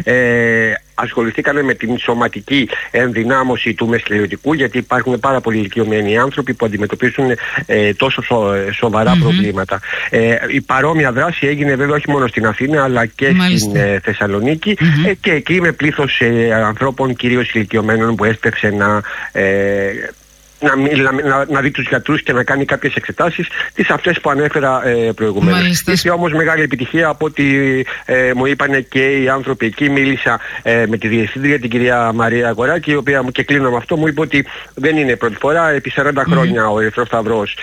ε, ασχοληθήκαμε με την σωματική ενδυνάμωση του μεσηλιωτικού, γιατί υπάρχουν πάρα πολλοί ηλικιωμένοι άνθρωποι που αντιμετωπίζουν ε, τόσο σο, σοβαρά mm-hmm. προβλήματα. Ε, η παρόμοια δράση έγινε βέβαια όχι μόνο στην Αθήνα αλλά και Μάλιστα. στην ε, Θεσσαλονίκη mm-hmm. ε, και εκεί με πλήθος ε, ανθρώπων κυρίως ηλικιωμένων που έσπευσε να... Ε, Να, να, να δει τους γιατρούς και να κάνει κάποιες εξετάσεις, τις αυτές που ανέφερα ε, προηγουμένως. Είχε όμως μεγάλη επιτυχία από ό,τι ε, μου είπαν και οι άνθρωποι εκεί. Μίλησα ε, με τη διευθύντρια, την κυρία Μαρία Αγοράκη, η οποία μου, και κλείνω με αυτό, μου είπε ότι δεν είναι πρώτη φορά, επί σαράντα mm-hmm. χρόνια ο Ερυθρός Σταυρός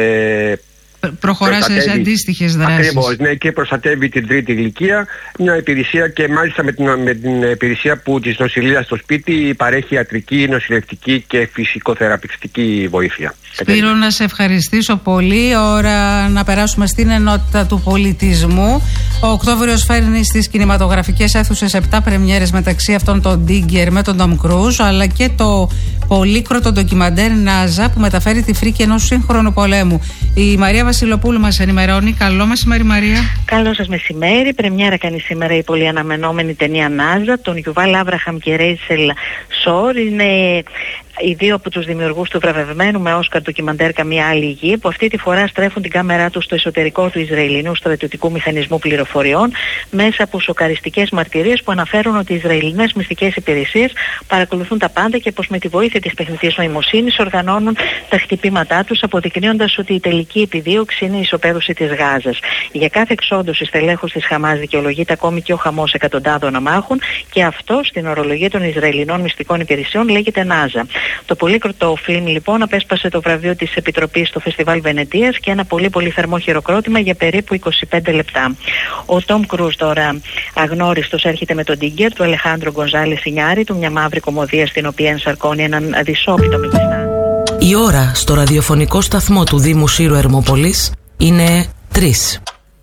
ε, προχωρά σε αντίστοιχες δράσεις. Ακριβώς, ναι, και προστατεύει την τρίτη ηλικία, μια υπηρεσία και μάλιστα με την, με την υπηρεσία που της νοσηλείας στο σπίτι παρέχει ιατρική, νοσηλευτική και φυσικοθεραπευτική βοήθεια. Σπύρο, να σε ευχαριστήσω πολύ. Ώρα να περάσουμε στην ενότητα του πολιτισμού. Ο Οκτώβριος φέρνει στις κινηματογραφικές αίθουσες επτά πρεμιέρες, μεταξύ αυτών το Digger με τον Tom Cruise, αλλά και το πολύκροτο ντοκιμαντέρ Νάζα που μεταφέρει τη φρίκη ενός σύγχρονου πολέμου. Η Μαρία Βασιλοπούλου μας ενημερώνει. Καλό μεσημέρι, Μαρία. Καλό σας μεσημέρι. Πρεμιέρα κάνει σήμερα η πολύ αναμενόμενη ταινία Νάζα, τον Γιουβάλ Άβραχαμ και Ρέιτσελ Σόρ. Είναι οι δύο από τους δημιουργούς του βραβευμένου με Όσκαρ ντοκιμαντέρ Καμία άλλη γη, που αυτή τη φορά στρέφουν την κάμερά τους στο εσωτερικό του Ισραηλινού στρατιωτικού μηχανισμού πληροφοριών μέσα από σοκαριστικές μαρτυρίες που αναφέρουν ότι οι Ισραηλινές μυστικές υπηρεσίες παρακολουθούν τα πάντα και πως με τη βοήθεια της τεχνητής νοημοσύνης οργανώνουν τα χτυπήματά τους, αποδεικνύοντας ότι η τελική επιδίωξη είναι η ισοπαίδωση της Γάζας. Για κάθε εξόντωση στελέχους της Χαμάς δικαιολογείται ακόμη και ο χαμός εκατοντάδων αμάχων, και αυτό στην ορολογία των Ισραηλινών μυστικών υπηρεσιών λέγεται Νάζα. Το πολύκροτο φιλμ λοιπόν απέσπασε το βραβείο της Επιτροπής στο Φεστιβάλ Βενετίας και ένα πολύ πολύ θερμό χειροκρότημα για περίπου είκοσι πέντε λεπτά. Ο Τόμ Κρούζ τώρα αγνώριστος έρχεται με τον Digger του Αλεχάνδρο Γκονζάλες Ινιάριτου, μια μαύρη κωμωδία στην οποία ενσαρκώνει έναν αδυσόπιτο μεγιστά. Η ώρα στο ραδιοφωνικό σταθμό του Δήμου Σύρου Ερμοπολής είναι τρεις.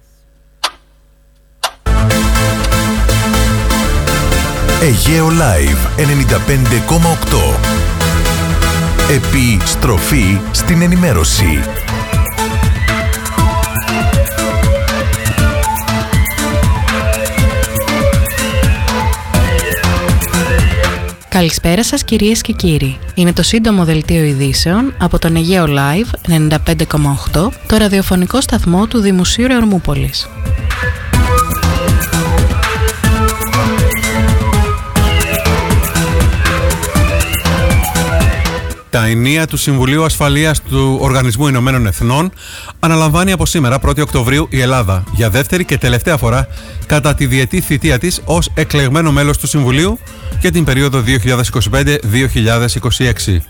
Αιγαίο Live ενενήντα πέντε κόμμα οκτώ. Επιστροφή στην ενημέρωση. Καλησπέρα σας κυρίες και κύριοι. Είναι το σύντομο δελτίο ειδήσεων από τον Αιγαίο Live ενενήντα πέντε κόμμα οκτώ, το ραδιοφωνικό σταθμό του Δήμου Σύρου Ερμούπολης. Τα ενία του Συμβουλίου Ασφαλείας του Οργανισμού Ηνωμένων Εθνών αναλαμβάνει από σήμερα πρώτη Οκτωβρίου η Ελλάδα για δεύτερη και τελευταία φορά κατά τη διετή θητεία της ως εκλεγμένο μέλος του Συμβουλίου για την περίοδο δύο χιλιάδες είκοσι πέντε με δύο χιλιάδες είκοσι έξι.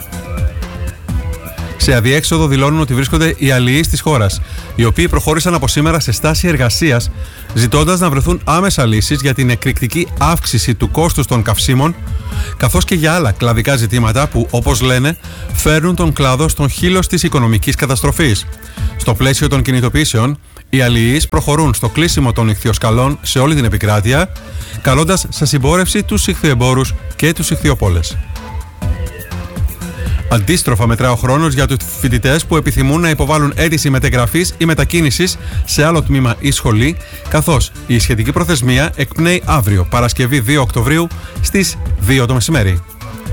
Σε αδιέξοδο δηλώνουν ότι βρίσκονται οι αλληλείς της χώρας, οι οποίοι προχώρησαν από σήμερα σε στάση εργασίας, ζητώντας να βρεθούν άμεσα λύσεις για την εκρηκτική αύξηση του κόστους των καυσίμων, καθώς και για άλλα κλαδικά ζητήματα που, όπως λένε, φέρνουν τον κλάδο στον χείλος της οικονομικής καταστροφής. Στο πλαίσιο των κινητοποιήσεων, οι αλληλείς προχωρούν στο κλείσιμο των ιχθυοσκαλών σε όλη την επικράτεια, καλώντας σε συμπόρευση τους ιχθυεμπόρους και τους ιχθυοπόλες. Αντίστροφα, μετρά ο χρόνος για τους φοιτητές που επιθυμούν να υποβάλουν αίτηση μετεγραφής ή μετακίνησης σε άλλο τμήμα ή σχολή, καθώς η σχετική προθεσμία εκπνέει αύριο, Παρασκευή δύο Οκτωβρίου, στις δύο το μεσημέρι.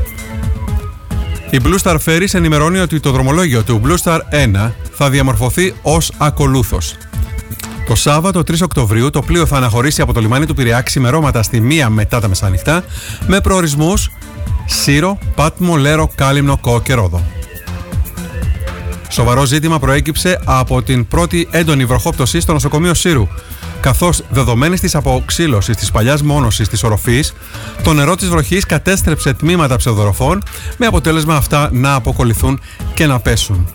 Η Blue Star Ferries ενημερώνει ότι το δρομολόγιο του Blue Star ένα θα διαμορφωθεί ως ακολούθως. Το Σάββατο τρεις Οκτωβρίου το πλοίο θα αναχωρήσει από το λιμάνι του Πειραιά ξημερώματα στη μία μετά τα μεσάνυχτα, με προορισμούς Σύρο, Πάτμο, Λέρο, Κάλυμνο, Κο και Ρόδο. Σοβαρό ζήτημα προέκυψε από την πρώτη έντονη βροχόπτωση στο νοσοκομείο Σύρου, καθώς δεδομένης της αποξύλωσης της παλιάς μόνωσης της οροφής, το νερό της βροχής κατέστρεψε τμήματα ψευδοροφών, με αποτέλεσμα αυτά να αποκολληθούν και να πέσουν.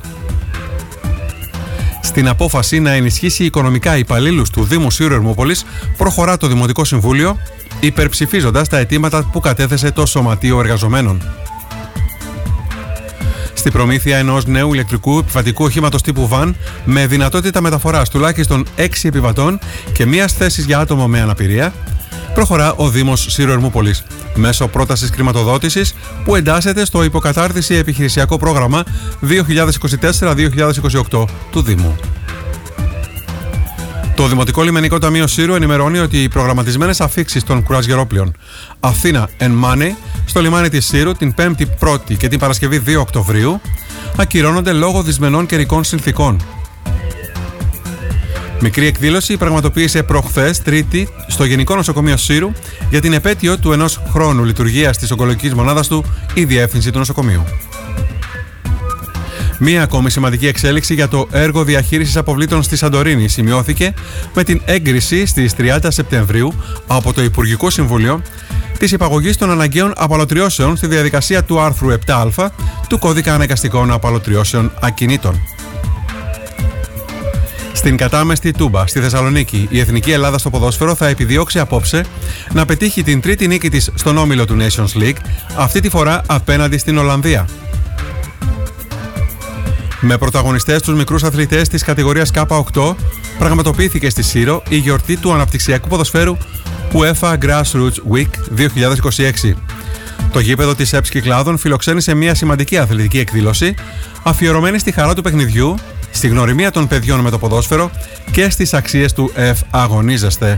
Στην απόφαση να ενισχύσει οικονομικά υπαλλήλους του Δήμου Σύρου Ερμούπολης, προχωρά το Δημοτικό Συμβούλιο, υπερψηφίζοντας τα αιτήματα που κατέθεσε το Σωματείο Εργαζομένων. Στην προμήθεια ενός νέου ηλεκτρικού επιβατικού οχήματος τύπου βαν με δυνατότητα μεταφοράς τουλάχιστον έξι επιβατών και μίας θέσης για άτομο με αναπηρία, προχωρά ο Δήμος Σύρου Ερμούπολης μέσω πρότασης χρηματοδότησης που εντάσσεται στο υποκατάρτιση επιχειρησιακό πρόγραμμα δύο χιλιάδες είκοσι τέσσερα δύο χιλιάδες είκοσι οκτώ του Δήμου. Το Δημοτικό Λιμενικό Ταμείο Σύρου ενημερώνει ότι οι προγραμματισμένες αφίξεις των κουρασγερόπλοιων Αθήνα and Money στο λιμάνι της Σύρου την πέμπτη πρώτη και την Παρασκευή δύο Οκτωβρίου ακυρώνονται λόγω δυσμενών καιρικών συνθήκων. Μικρή εκδήλωση πραγματοποίησε προχθές Τρίτη στο Γενικό Νοσοκομείο Σύρου για την επέτειο του ενός χρόνου λειτουργίας της ογκολογικής μονάδας του η διεύθυνση του νοσοκομείου. Μία ακόμη σημαντική εξέλιξη για το έργο διαχείρισης αποβλήτων στη Σαντορίνη σημειώθηκε με την έγκριση στις τριάντα Σεπτεμβρίου από το Υπουργικό Συμβούλιο της υπαγωγής των αναγκαίων απαλωτριώσεων στη διαδικασία του άρθρου επτά α του Κώδικα Αναγκαστικών Απαλωτριώσεων Ακινήτων. Στην κατάμεστη Τούμπα, στη Θεσσαλονίκη, η Εθνική Ελλάδα στο ποδόσφαιρο θα επιδιώξει απόψε να πετύχει την τρίτη νίκη της στον όμιλο του Nations League, αυτή τη φορά απέναντι στην Ολλανδία. Με πρωταγωνιστές τους μικρούς αθλητές της κατηγορίας Κ οκτώ, πραγματοποιήθηκε στη Σύρο η γιορτή του αναπτυξιακού ποδοσφαίρου UEFA Grassroots Week δύο χιλιάδες είκοσι έξι. Το γήπεδο της ΕΠΣ Κυκλάδων φιλοξένησε μια σημαντική αθλητική εκδήλωση αφιερωμένη στη χαρά του παιχνιδιού, στη γνωριμία των παιδιών με το ποδόσφαιρο και στις αξίες του ΕΦ Αγωνίζεστε.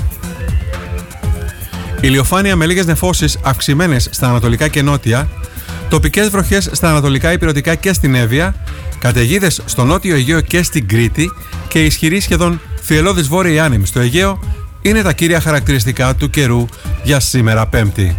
Ηλιοφάνεια με λίγες νεφώσεις αυξημένες στα ανατολικά και νότια, τοπικές βροχές στα ανατολικά ηπειρωτικά και στην Εύβοια, καταιγίδες στο νότιο Αιγαίο και στην Κρήτη και ισχυρή σχεδόν θυελλώδης βόρειη άνεμη στο Αιγαίο είναι τα κύρια χαρακτηριστικά του καιρού για σήμερα Πέμπτη.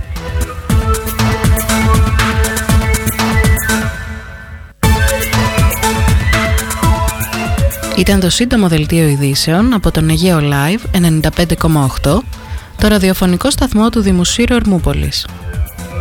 Ήταν το σύντομο δελτίο ειδήσεων από τον Αιγαίο Live ενενήντα πέντε κόμμα οκτώ, το ραδιοφωνικό σταθμό του Δημοσίου Ερμούπολης.